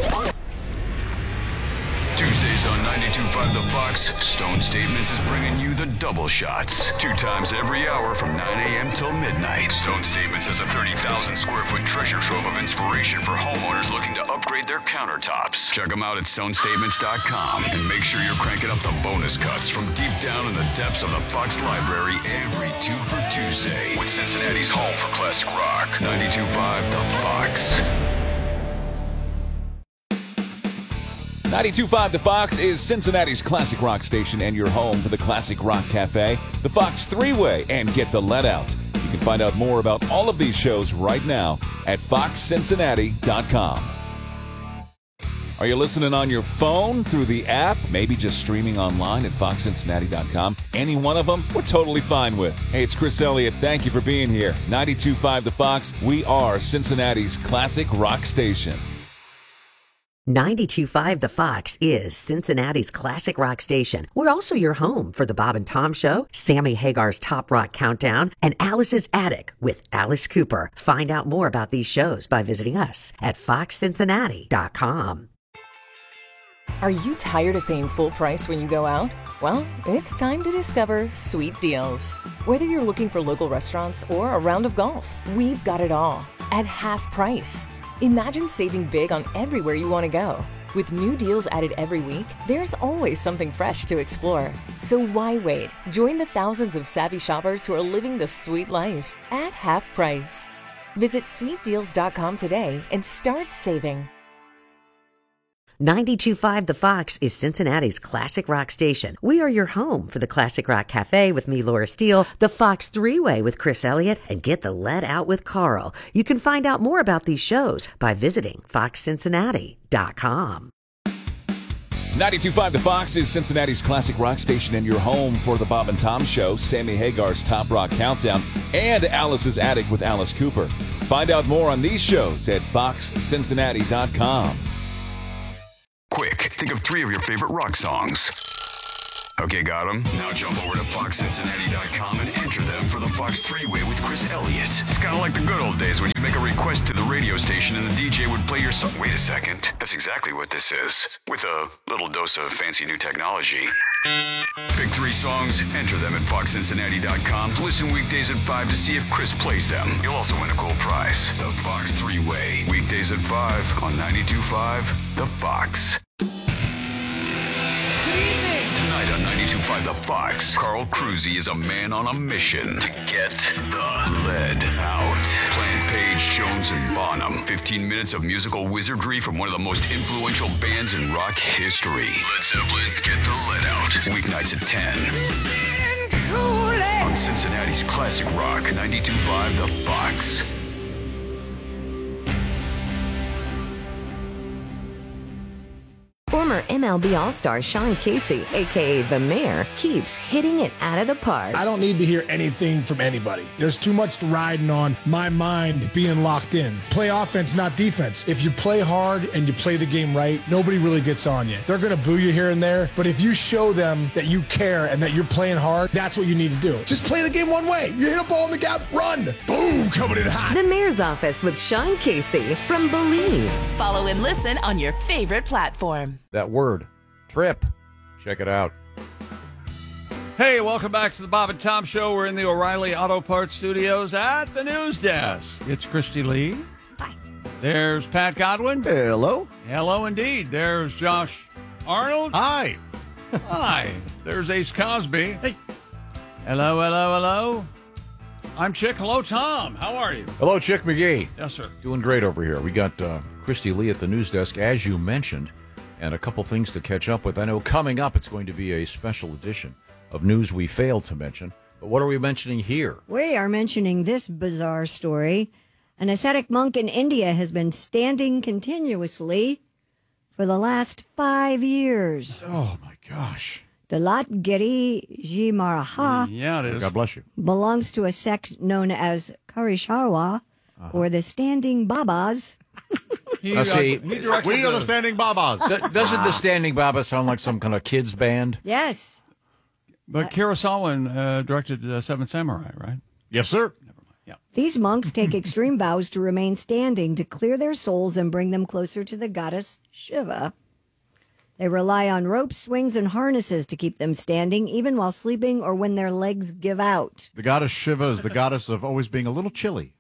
Tuesdays on ninety-two point five The Fox, Stone Statements is bringing you the double shots. Two times every hour from nine a.m. till midnight. Stone Statements is a thirty thousand square foot treasure trove of inspiration for homeowners looking to upgrade their countertops. Check them out at stone statements dot com and make sure you're cranking up the bonus cuts from deep down in the depths of the Fox Library every two for Tuesday with Cincinnati's home for classic rock. ninety-two point five The Fox. ninety-two point five The Fox is Cincinnati's classic rock station and your home for the Classic Rock Cafe, the Fox Three-Way, and Get the Let Out. You can find out more about all of these shows right now at fox cincinnati dot com. Are you listening on your phone, through the app, maybe just streaming online at fox cincinnati dot com? Any one of them, we're totally fine with. Hey, it's Chris Elliott. Thank you for being here. ninety-two point five The Fox, we are Cincinnati's classic rock station. ninety-two point five The Fox is Cincinnati's classic rock station. We're also your home for the Bob and Tom Show, Sammy Hagar's Top Rock Countdown, and Alice's Attic with Alice Cooper. Find out more about these shows by visiting us at fox cincinnati dot com. Are you tired of paying full price when you go out? Well, it's time to discover Sweet Deals. Whether you're looking for local restaurants or a round of golf, we've got it all at half price. Imagine saving big on everywhere you want to go. With new deals added every week, there's always something fresh to explore. So why wait? Join the thousands of savvy shoppers who are living the sweet life at half price. Visit sweet deals dot com today and start saving. ninety-two point five The Fox is Cincinnati's classic rock station. We are your home for the Classic Rock Cafe with me, Laura Steele, the Fox Three-Way with Chris Elliott, and Get the Lead Out with Carl. You can find out more about these shows by visiting fox cincinnati dot com. ninety-two point five The Fox is Cincinnati's classic rock station and your home for the Bob and Tom Show, Sammy Hagar's Top Rock Countdown, and Alice's Attic with Alice Cooper. Find out more on these shows at fox cincinnati dot com. Quick, think of three of your favorite rock songs. Okay, got them? Now jump over to fox cincinnati dot com and enter them for the Fox Three-Way with Chris Elliott. It's kind of like the good old days when you make a request to the radio station and the D J would play your song. Wait a second. That's exactly what this is. With a little dose of fancy new technology. Pick three songs, enter them at fox cincinnati dot com. Listen weekdays at five to see if Chris plays them. You'll also win a cool prize. The Fox Three-Way. Weekdays at five on ninety-two point five The Fox. Tonight on ninety-two point five The Fox, Carl Cruzy is a man on a mission to get the lead out. Plant Page, Jones, and Bonham. fifteen minutes of musical wizardry from one of the most influential bands in rock history. Led Zeppelin, Get the Lead Out. Weeknights at ten. On Cincinnati's classic rock, ninety-two point five The Fox. Former M L B All-Star Sean Casey, a k a. The Mayor, keeps hitting it out of the park. I don't need to hear anything from anybody. There's too much riding on my mind being locked in. Play offense, not defense. If you play hard and you play the game right, nobody really gets on you. They're going to boo you here and there, but if you show them that you care and that you're playing hard, that's what you need to do. Just play the game one way. You hit a ball in the gap, run. Boom, coming in hot. The Mayor's Office with Sean Casey from Believe. Follow and listen on your favorite platform. That word, trip. Check it out. Hey, welcome back to the Bob and Tom Show. We're in the O'Reilly Auto Parts Studios at the news desk. It's Christy Lee. Hi. There's Pat Godwin. Hello. Hello, indeed. There's Josh Arnold. Hi. Hi. There's Ace Cosby. Hey. Hello, hello, hello. I'm Chick. Hello, Tom. How are you? Hello, Chick McGee. Yes, sir. Doing great over here. We got uh, Christy Lee at the news desk, as you mentioned, and a couple things to catch up with. I know coming up it's going to be a special edition of News We Failed to Mention. But what are we mentioning here? We are mentioning this bizarre story. An ascetic monk in India has been standing continuously for the last five years. Oh, my gosh. The Latgiri Ji Maraha Yeah, it is. God bless you. belongs to a sect known as Karisharwa, Uh-huh. or the Standing Babas. He, Uh, see, he directed We are the the- Standing Babas. D- doesn't the Standing Baba sound like some kind of kids band? Yes. But Kurosawa uh, directed uh, Seven Samurai, right? Yes, sir. These monks take extreme vows to remain standing to clear their souls and bring them closer to the goddess Shiva. They rely on ropes, swings, and harnesses to keep them standing, even while sleeping or when their legs give out. The goddess Shiva is the goddess of always being a little chilly.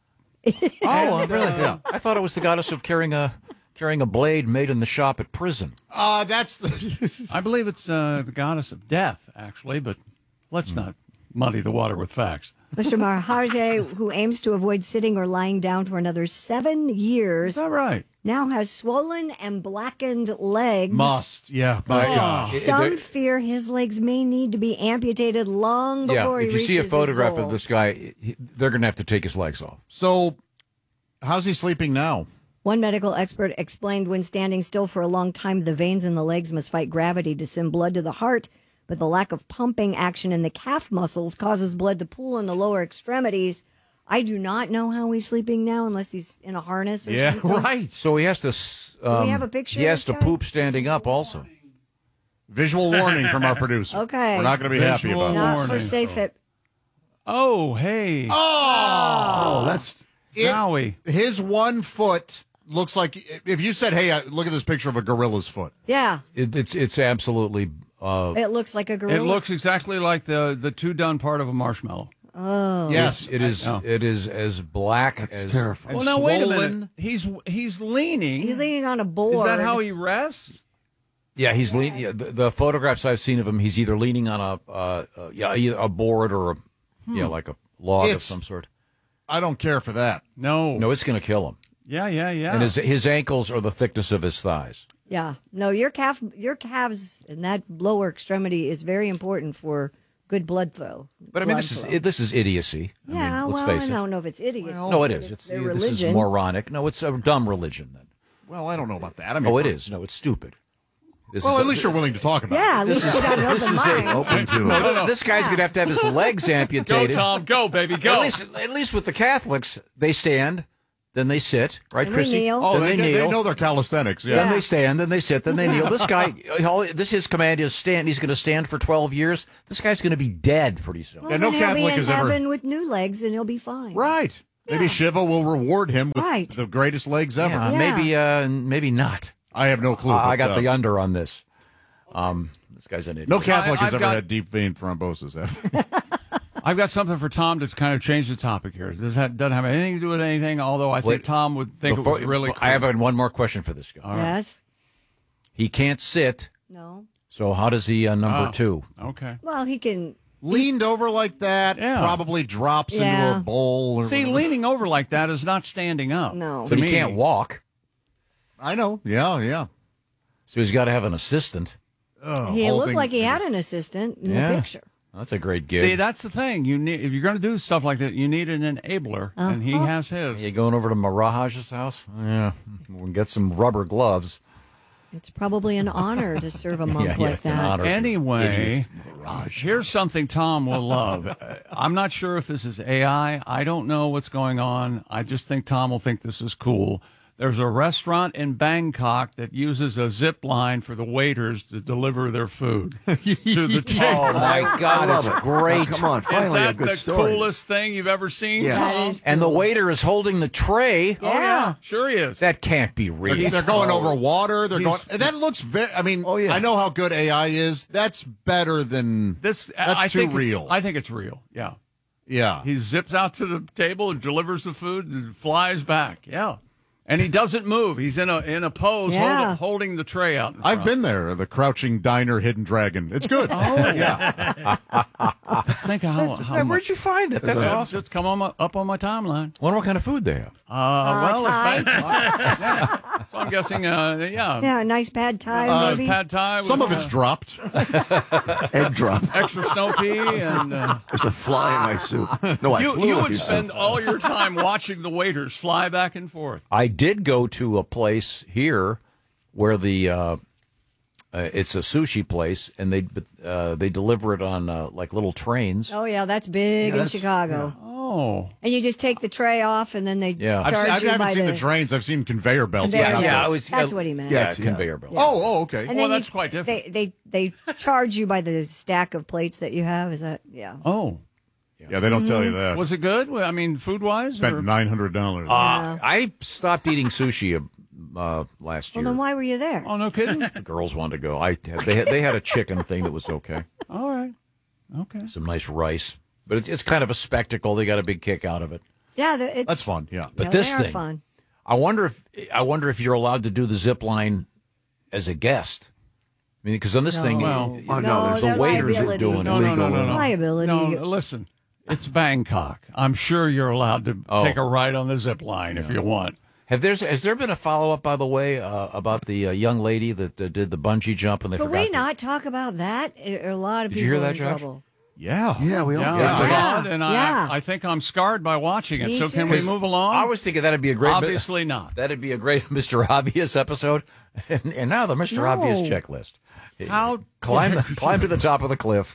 Oh, really? Yeah. I thought it was the goddess of carrying a carrying a blade made in the shop at prison. Uh, that's the... I believe it's uh, the goddess of death, actually, but let's not muddy the water with facts. Mister Maharaj, who aims to avoid sitting or lying down for another seven years, All right. now has swollen and blackened legs. Must. Yeah, my Oh. gosh. It- Some it- fear his legs may need to be amputated long Yeah, before if he you reaches see a his photograph goal. of this guy, he- they're going to have to take his legs off. So, how's he sleeping now? One medical expert explained when standing still for a long time, the veins in the legs must fight gravity to send blood to the heart, but the lack of pumping action in the calf muscles causes blood to pool in the lower extremities. I do not know how he's sleeping now unless he's in a harness or Yeah, something. right. So he has to. s- we Um, have a picture He of has this to guy? poop standing up also. Visual warning from our producer. Okay. We're not going to be happy Visual about Not it. for Warning. safe it. Oh, hey. Oh! that's Zowie. His one foot looks like... If you said, hey, uh, look at this picture of a gorilla's foot. Yeah, It, it's it's absolutely. Uh, it looks like a gorilla. It looks exactly like the, the two done part of a marshmallow. Oh. Yes. it is. I know. It is as black as. terrifying. Well, now, wait a minute. swollen. He's he's leaning. He's leaning on a board. Is that how he rests? Yeah, he's leaning. Yeah, the, the photographs I've seen of him, he's either leaning on a uh, uh, yeah either a board or a, yeah like a log of It's- some sort. I don't care for that. No. No, it's going to kill him. Yeah, yeah, yeah. And his his ankles are the thickness of his thighs. Yeah. No, your calf, your calves and that lower extremity is very important for good blood flow. But I mean, blood this is flow. this is idiocy. I Yeah, mean, let's well, face I it. don't know if it's idiocy. No, it is. It's It's, their this is religion. moronic. No, it's a dumb religion. Then. Well, I don't know about that. I mean, Oh, it for- is. No, it's stupid. This Well, is at least you're willing to talk about Yeah, it. at least you got an this open is mind. a, Open to no, it. no, this guy's going to have to have his legs amputated. Go, Tom. Go, baby. Go. At least, at least with the Catholics, they stand, then they sit, right, And they Chrissy? kneel. Oh, Then they, they, kneel. know their calisthenics. Yeah. Then they stand, then they sit, then they kneel. This guy, all, this his command is stand. He's going to stand for twelve years. This guy's going to be dead pretty soon. Well, Yeah, no then he'll Catholic be in has ever- heaven with new legs, and he'll be fine. Right. Maybe Shiva will reward him with Right. the greatest legs ever. Yeah, Yeah. maybe, uh, maybe not. I have no clue. Uh, I but, got uh, the under on this. Um, this guy's an idiot. No Catholic I- has I've ever got- had deep vein thrombosis. Ever. I've got something for Tom to kind of change the topic here. This ha- doesn't have anything to do with anything, although I think Wait, Tom would think Before- it was really cool. I have one more question for this guy. Yes. He can't sit, No. so how does he uh, number Oh. two? Okay. Well, he can. Leaned over like that, Yeah. probably drops Yeah. into a bowl. Or See, whatever. leaning over like that is not standing up. No. To But he me. can't walk, I know. Yeah, yeah. so he's got to have an assistant. Oh, He whole looked thing- like he had an assistant in Yeah. the picture. That's a great gig. See, that's the thing. You need if you're going to do stuff like that, you need an enabler, and he Uh-huh. has his. you going over to Miraj's house? Yeah, we'll get some rubber gloves. It's probably an honor to serve a monk Yeah, yeah, like it's an that. honor. Anyway, here's something Tom will love. Uh, I'm not sure if this is A I. I don't know what's going on. I just think Tom will think this is cool. There's a restaurant in Bangkok that uses a zip line for the waiters to deliver their food to the table. Oh my God, love it's it. great! Oh, come on, Is finally a that good the story. coolest thing you've ever seen, Yeah. That Tom? is And the cool. waiter is holding the tray. Oh, yeah, sure he is. That can't be They're, real. they're going over water. They're going. He's- That looks very. I mean, Oh, yeah. I know how good A I is. That's better than This That's I too think it's- real. I think it's real. Yeah. yeah. He zips out to the table and delivers the food and flies back. Yeah. And he doesn't move. He's in a in a pose Yeah. hold, holding the tray out. In I've front. been there. The Crouching Diner, Hidden Dragon. It's good. Oh yeah. Think of how, how Hey, much. where'd you find it? That's Just- awesome. Just come on my, up on my timeline. Wonder what kind of food they have. Uh, well, Thai. it's Bangkok. Yeah. So I'm guessing, uh, yeah. Yeah, a nice pad thai Uh, maybe. pad thai. With, Some of uh, it's dropped. Egg drop. extra snow pea, and uh, There's a fly in my soup. No, I you flew you with would you, spend son. all your time watching the waiters fly back and forth. I did go to a place here where the uh, uh, it's a sushi place, and they uh, they deliver it on uh, like little trains. Oh yeah, that's big Yeah, in that's- Chicago. Oh, And you just take the tray off, and then they Yeah. I've charge seen, I you haven't by seen the, the trains. I've seen conveyor belts. conveyor Yeah, belts. yeah, it was- That's uh, what he meant. Yeah, Yes, yeah. conveyor belt. Oh, oh, okay. And well, then that's you- quite different. They, they they charge you by the stack of plates that you have. Is that yeah? oh, Yeah, they don't tell you that. was it good? Well, I mean, food wise. Spent nine hundred dollars. Uh, I stopped eating sushi uh, last Well, year. then why were you there? Oh, no kidding. The girls wanted to go. I they had, they had a chicken thing that was okay. All right. Okay. Some nice rice, but it's it's kind of a spectacle. They got a big kick out of it. Yeah, the, it's That's fun. Yeah. But yeah, this they are thing, fun. I wonder if I wonder if you're allowed to do the zip line as a guest. I mean, because on this No. thing, Well, you- Oh, No, no, there's the they're waiters are liability. doing No, it. no, no, no, no. Liability. No, listen. It's Bangkok. I'm sure you're allowed to Oh. take a ride on the zip line if you want. Have there's has there been a follow up, by the way, uh, about the uh, young lady that uh, did the bungee jump and they But forgot? we to- not talk about that? A a lot of Did people you hear are that, in Josh? trouble. Yeah. Yeah, we all Yeah, yeah. I Yeah. saw it, and Yeah. I, I think I'm scarred by watching it. Me so too. can we 'Cause move along? I was thinking that'd be a great. Obviously not. That'd be a great Mister Obvious episode. And, and now the Mister No. Obvious checklist. How Climb climb to the top of the cliff,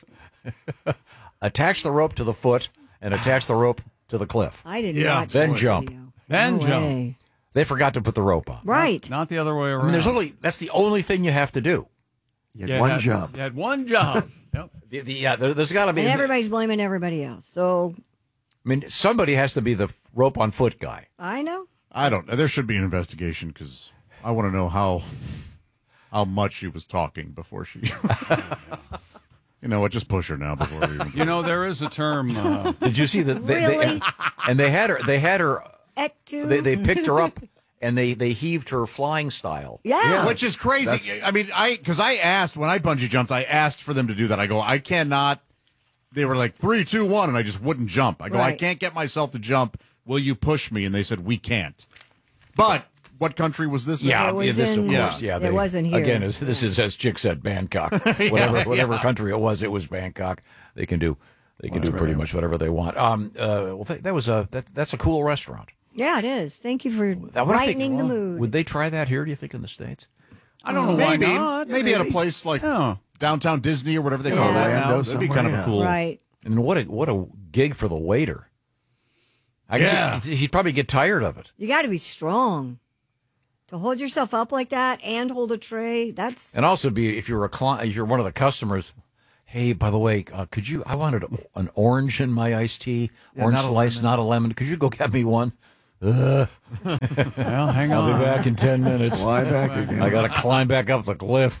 attach the rope to the foot, and attach the rope to the cliff. I didn't Yeah. watch Then that jump. video. Then No jump. way. They forgot to put the rope on. Right. Not the other way around. I mean, there's only that's the only thing you have to do. You had You one had- job. You had one job. Yep. The, the, yeah, there, there's got to be. And everybody's blaming everybody else. So I mean, somebody has to be the rope on foot guy. I know. I don't know. There should be an investigation because I want to know how how much she was talking before she. You know what? Just push her now before we even. You know, there is a term. Uh, Did you see that? They, Really? they, and they had her. They had her. Et tu? They, they picked her up and they, they heaved her flying style. yeah. Which is crazy. That's- I mean, I because I asked when I bungee jumped, I asked for them to do that. I go, I cannot. They were like three, two, one, and I just wouldn't jump. I go, I Right. can't get myself to jump will you push me? And they said, we can't. But what country was this in? Yeah, It was yeah, this, of in- course. yeah, Yeah, it wasn't here. Again, as, this is, as Chick said, Bangkok. Whatever whatever yeah. country it was, it was Bangkok. They can do they can do Whatever pretty they much whatever they want. Um, uh, well, th- that was a that, that's a cool restaurant. Yeah, it is. Thank you for I wonder if they- brightening the well, mood. Would they try that here, do you think, in the States? I don't know Maybe. why not. Maybe at a place like Oh. downtown Disney or whatever they Yeah, call that Orlando now. That'd be somewhere, kind of yeah. a cool. Right. And what a what a gig for the waiter. I guess Yeah. he'd, he'd probably get tired of it. You got to be strong to hold yourself up like that and hold a tray. That's And also be if you're a client, if you're one of the customers. Hey, by the way, uh, could you? I wanted an orange in my iced tea, Yeah, orange not a slice, lemon. not a lemon. Could you go get me one? Uh, Well, hang I'll on. be back in ten minutes. Fly back again. I got to climb back up the cliff.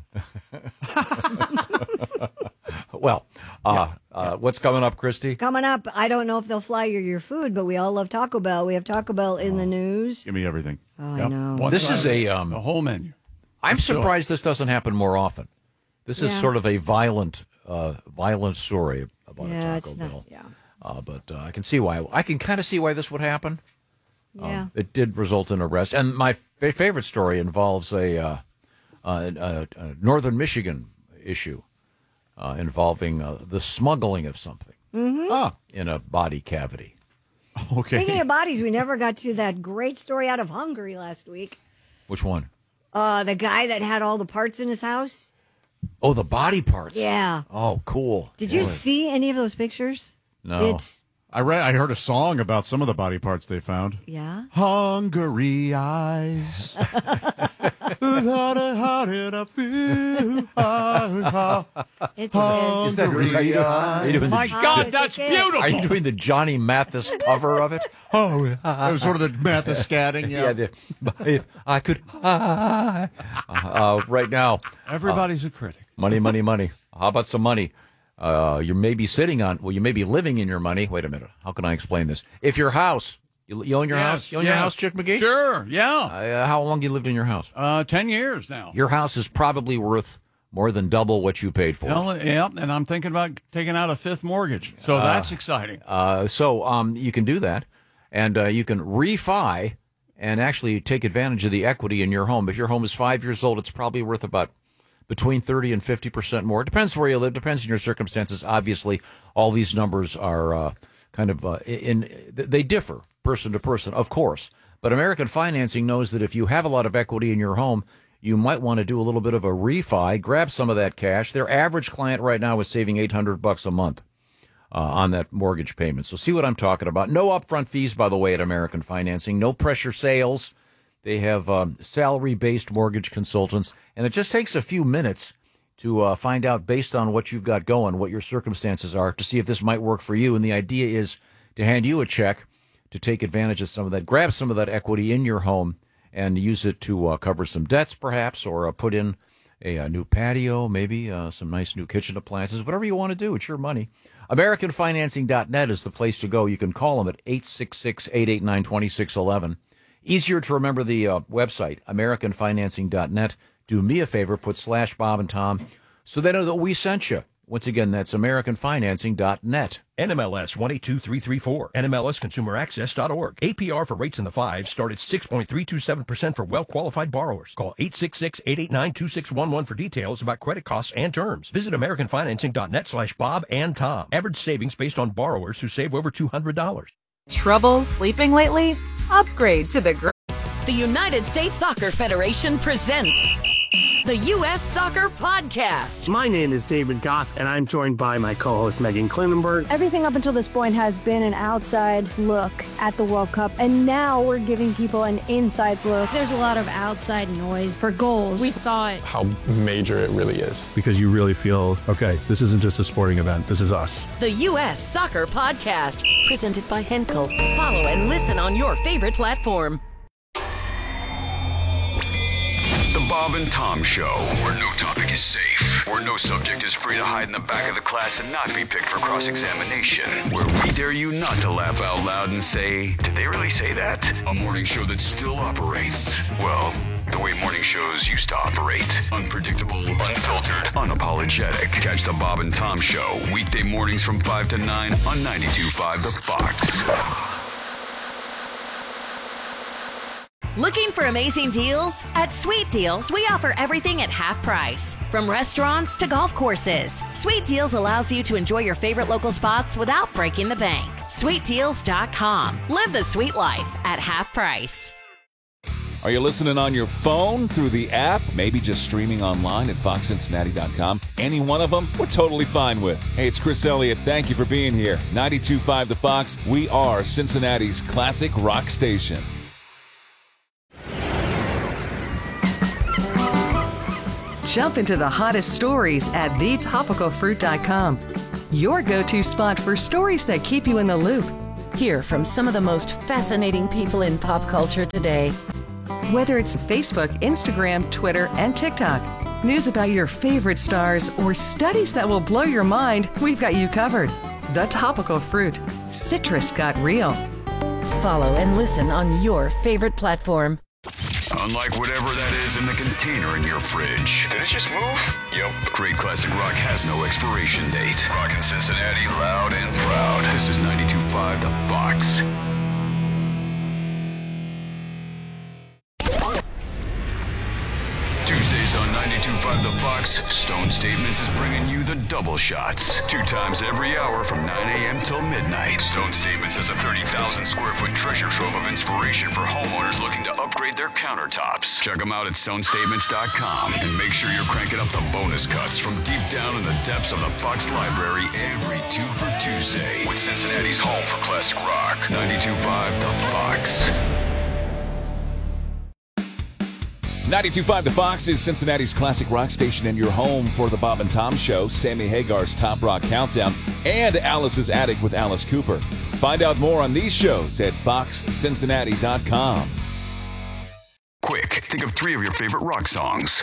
Well, uh, uh, what's coming up, Christy? coming up. I don't know if they'll fly you your food, but we all love Taco Bell. We have Taco Bell in the news. Give me everything. Oh, I Yep. know. What's This is that? a. Um, the whole menu. I'm Let's do it. surprised this doesn't happen more often. This is Yeah. sort of a violent, uh, violent story about Yeah, a Taco it's not- Bell. yeah. Uh, but uh, I can see why. I can kind of see why this would happen. Yeah. Um, it did result in arrest. And my fa- favorite story involves a, uh, uh, a, a northern Michigan issue uh, involving uh, the smuggling of something Ah, in a body cavity. okay. Speaking of bodies, we never got to that great story out of Hungary last week. Which one? Uh, the guy that had all the parts in his house. Oh, the body parts. Yeah. Oh, cool. Did you Boy. see any of those pictures? No. It's I read. I heard a song about some of the body parts they found. yeah. Hungry eyes. How did I feel? It's, Is that, is, are you doing, are you doing My the, God, Yes, that's it is. beautiful. Are you doing the Johnny Mathis cover of it? Oh, It was sort of the Mathis scatting. Yeah. yeah. The, if I could, uh, uh, right now, Everybody's a critic. money, money, money. How about some money? Uh, you may be sitting on, well, you may be living in your money. Wait a minute. How can I explain this? If your house, you, you own your Yes, house? You own your yes. house, Chick McGee? Sure, yeah. Uh, how long you lived in your house? Uh, ten years now. Your house is probably worth more than double what you paid for. Well, yeah, and I'm thinking about taking out a fifth mortgage, so that's exciting. Uh, so um, you can do that, and uh, you can refi and actually take advantage of the equity in your home. If your home is five years old, it's probably worth about between thirty and fifty percent more. It depends where you live, depends on your circumstances. Obviously, all these numbers are uh, kind of, uh, in, they differ person to person, of course. But American Financing knows that if you have a lot of equity in your home, you might want to do a little bit of a refi, grab some of that cash. Their average client right now is saving eight hundred bucks a month uh, on that mortgage payment. So see what I'm talking about. No upfront fees, by the way, at American Financing. No pressure sales. They have um, salary-based mortgage consultants, and it just takes a few minutes to uh, find out, based on what you've got going, what your circumstances are, to see if this might work for you. And the idea is to hand you a check to take advantage of some of that, grab some of that equity in your home, and use it to uh, cover some debts, perhaps, or uh, put in a, a new patio, maybe uh, some nice new kitchen appliances, whatever you want to do. It's your money. American Financing dot net is the place to go. You can call them at eight six six, eight eight nine, two six one one. Easier to remember the uh, website, American Financing dot net. Do me a favor, put slash Bob and Tom so they know that we sent you. Once again, that's American Financing dot net. N M L S one eight two three three four, N M L S Consumer Access dot org. A P R for rates in the fives start at six point three two seven percent for well-qualified borrowers. Call eight six six, eight eight nine, two six one one for details about credit costs and terms. Visit American Financing dot net slash Bob and Tom. Average savings based on borrowers who save over two hundred dollars. Trouble sleeping lately? Upgrade to the... Gr- The United States Soccer Federation presents the U S Soccer Podcast. My name is David Goss, and I'm joined by my co-host Megan Klinenberg. Everything up until this point has been an outside look at the World Cup, and now we're giving people an inside look. There's a lot of outside noise for goals. We thought how major it really is. Because you really feel, okay, this isn't just a sporting event, this is us. The U S Soccer Podcast, presented by Henkel. Follow and listen on your favorite platform. The Bob and Tom Show, where no topic is safe, where no subject is free to hide in the back of the class and not be picked for cross-examination, where we dare you not to laugh out loud and say, did they really say that? A morning show that still operates, well, the way morning shows used to operate. Unpredictable, unfiltered, unapologetic. Catch the Bob and Tom Show, weekday mornings from five to nine on ninety-two point five The Fox. Looking for amazing deals? At Sweet Deals, we offer everything at half price. From restaurants to golf courses, Sweet Deals allows you to enjoy your favorite local spots without breaking the bank. sweet deals dot com. Live the sweet life at half price. Are you listening on your phone through the app? Maybe just streaming online at fox cincinnati dot com? Any one of them, we're totally fine with. Hey, it's Chris Elliott. Thank you for being here. ninety-two point five The Fox. We are Cincinnati's classic rock station. Jump into the hottest stories at the topical fruit dot com. Your go-to spot for stories that keep you in the loop. Hear from some of the most fascinating people in pop culture today. Whether it's Facebook, Instagram, Twitter, and TikTok, news about your favorite stars, or studies that will blow your mind, we've got you covered. The Topical Fruit. Citrus got real. Follow and listen on your favorite platform. Unlike whatever that is in the container in your fridge. Did it just move? Yep. Great classic rock has no expiration date. Rockin' Cincinnati loud and proud. This is ninety-two point five The Fox. Tuesdays on ninety-two point five The Fox, Stone Statements is bringing you the double shots. Two times every hour from nine a.m. till midnight. Stone Statements is a thirty thousand square foot treasure trove of inspiration for homeowners looking to upgrade their countertops. Check them out at stone statements dot com and make sure you're cranking up the bonus cuts from deep down in the depths of the Fox Library every two for Tuesday with Cincinnati's home for classic rock. ninety-two point five The Fox. ninety-two point five The Fox is Cincinnati's classic rock station and your home for the Bob and Tom Show, Sammy Hagar's Top Rock Countdown, and Alice's Attic with Alice Cooper. Find out more on these shows at fox cincinnati dot com. Quick, think of three of your favorite rock songs.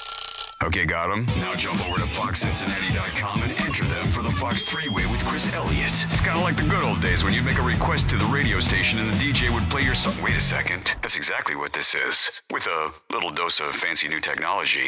Okay, got them? Now jump over to fox cincinnati dot com and enter them for the Fox three-way with Chris Elliott. It's kind of like the good old days when you'd make a request to the radio station and the D J would play your song. Wait a second. That's exactly what this is. With a little dose of fancy new technology.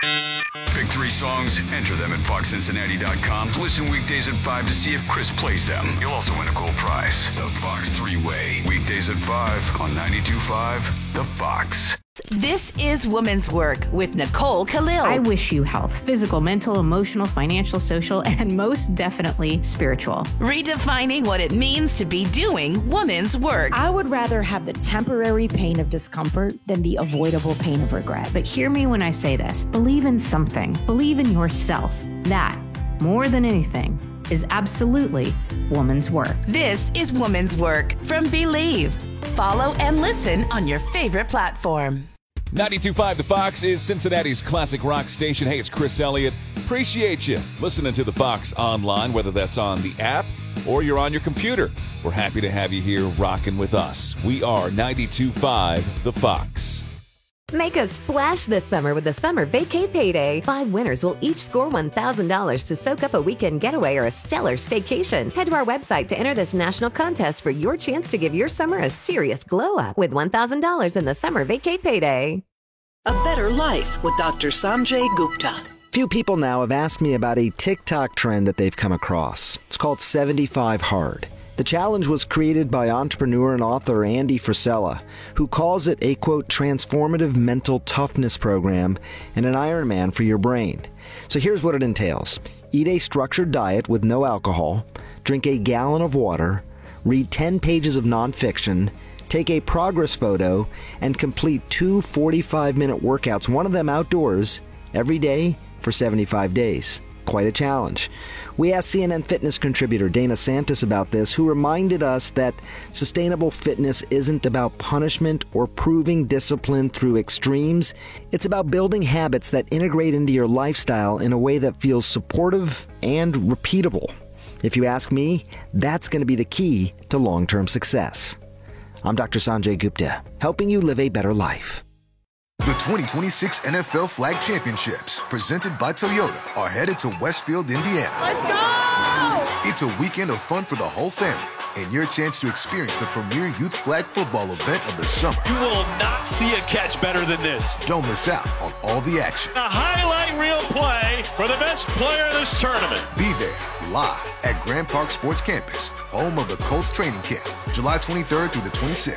Pick three songs, enter them at fox cincinnati dot com. Listen weekdays at five to see if Chris plays them. You'll also win a cool prize. The Fox three-way. Weekdays at five on ninety-two point five The Fox. This is Woman's Work with Nicole Khalil. I wish you health, physical, mental, emotional, financial, social, and most definitely spiritual. Redefining what it means to be doing woman's work. I would rather have the temporary pain of discomfort than the avoidable pain of regret. But hear me when I say this. Believe in something. Believe in yourself. That, more than anything, is absolutely woman's work. This is Woman's Work from Believe. Follow and listen on your favorite platform. ninety-two point five The Fox is Cincinnati's classic rock station. Hey, it's Chris Elliott. Appreciate you listening to The Fox online, whether that's on the app or you're on your computer. We're happy to have you here rocking with us. We are ninety-two point five The Fox. Make a splash this summer with the Summer Vacay Payday. Five winners will each score one thousand dollars to soak up a weekend getaway or a stellar staycation. Head to our website to enter this national contest for your chance to give your summer a serious glow up with one thousand dollars in the Summer Vacay Payday. A better life with Doctor Sanjay Gupta. Few people now have asked me about a TikTok trend that they've come across. It's called seventy-five hard. The challenge was created by entrepreneur and author Andy Frisella, who calls it a, quote, transformative mental toughness program and an Ironman for your brain. So here's what it entails. Eat a structured diet with no alcohol, drink a gallon of water, read ten pages of nonfiction, take a progress photo, and complete two forty-five minute workouts, one of them outdoors, every day for seventy-five days. Quite a challenge. We asked C N N Fitness contributor Dana Santis about this, who reminded us that sustainable fitness isn't about punishment or proving discipline through extremes. It's about building habits that integrate into your lifestyle in a way that feels supportive and repeatable. If you ask me, that's going to be the key to long-term success. I'm Doctor Sanjay Gupta, helping you live a better life. The twenty twenty-six N F L Flag Championships, presented by Toyota, are headed to Westfield, Indiana. Let's go! It's a weekend of fun for the whole family and your chance to experience the premier youth flag football event of the summer. You will not see a catch better than this. Don't miss out on all the action. A highlight reel play for the best player of this tournament. Be there live at Grand Park Sports Campus, home of the Colts training camp, July twenty-third through the twenty-sixth.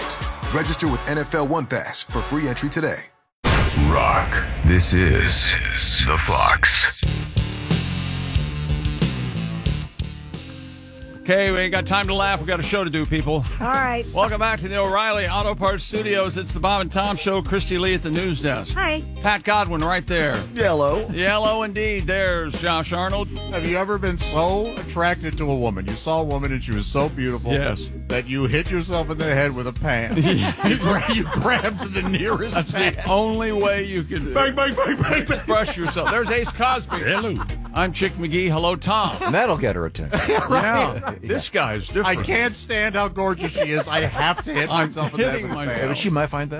Register with N F L One Pass for free entry today. Rock. This is The Fox. Okay, we ain't got time to laugh. We got a show to do, people. All right. Welcome back to the O'Reilly Auto Parts Studios. It's the Bob and Tom Show. Christy Lee at the news desk. Hi. Pat Godwin right there. Yellow. Yellow indeed. There's Josh Arnold. Have you ever been so attracted to a woman? You saw a woman and she was so beautiful yes. that you hit yourself in the head with a pan. you, gra- you grabbed the nearest That's pan. the only way you can bang, bang, bang, bang, bang. express yourself. There's Ace Cosby. Hello. I'm Chick McGee. Hello, Tom. And that'll get her attention. Yeah. This guy's different. I can't stand how gorgeous she is. I have to hit I'm myself in the head hitting with a myself. pan. But she might find that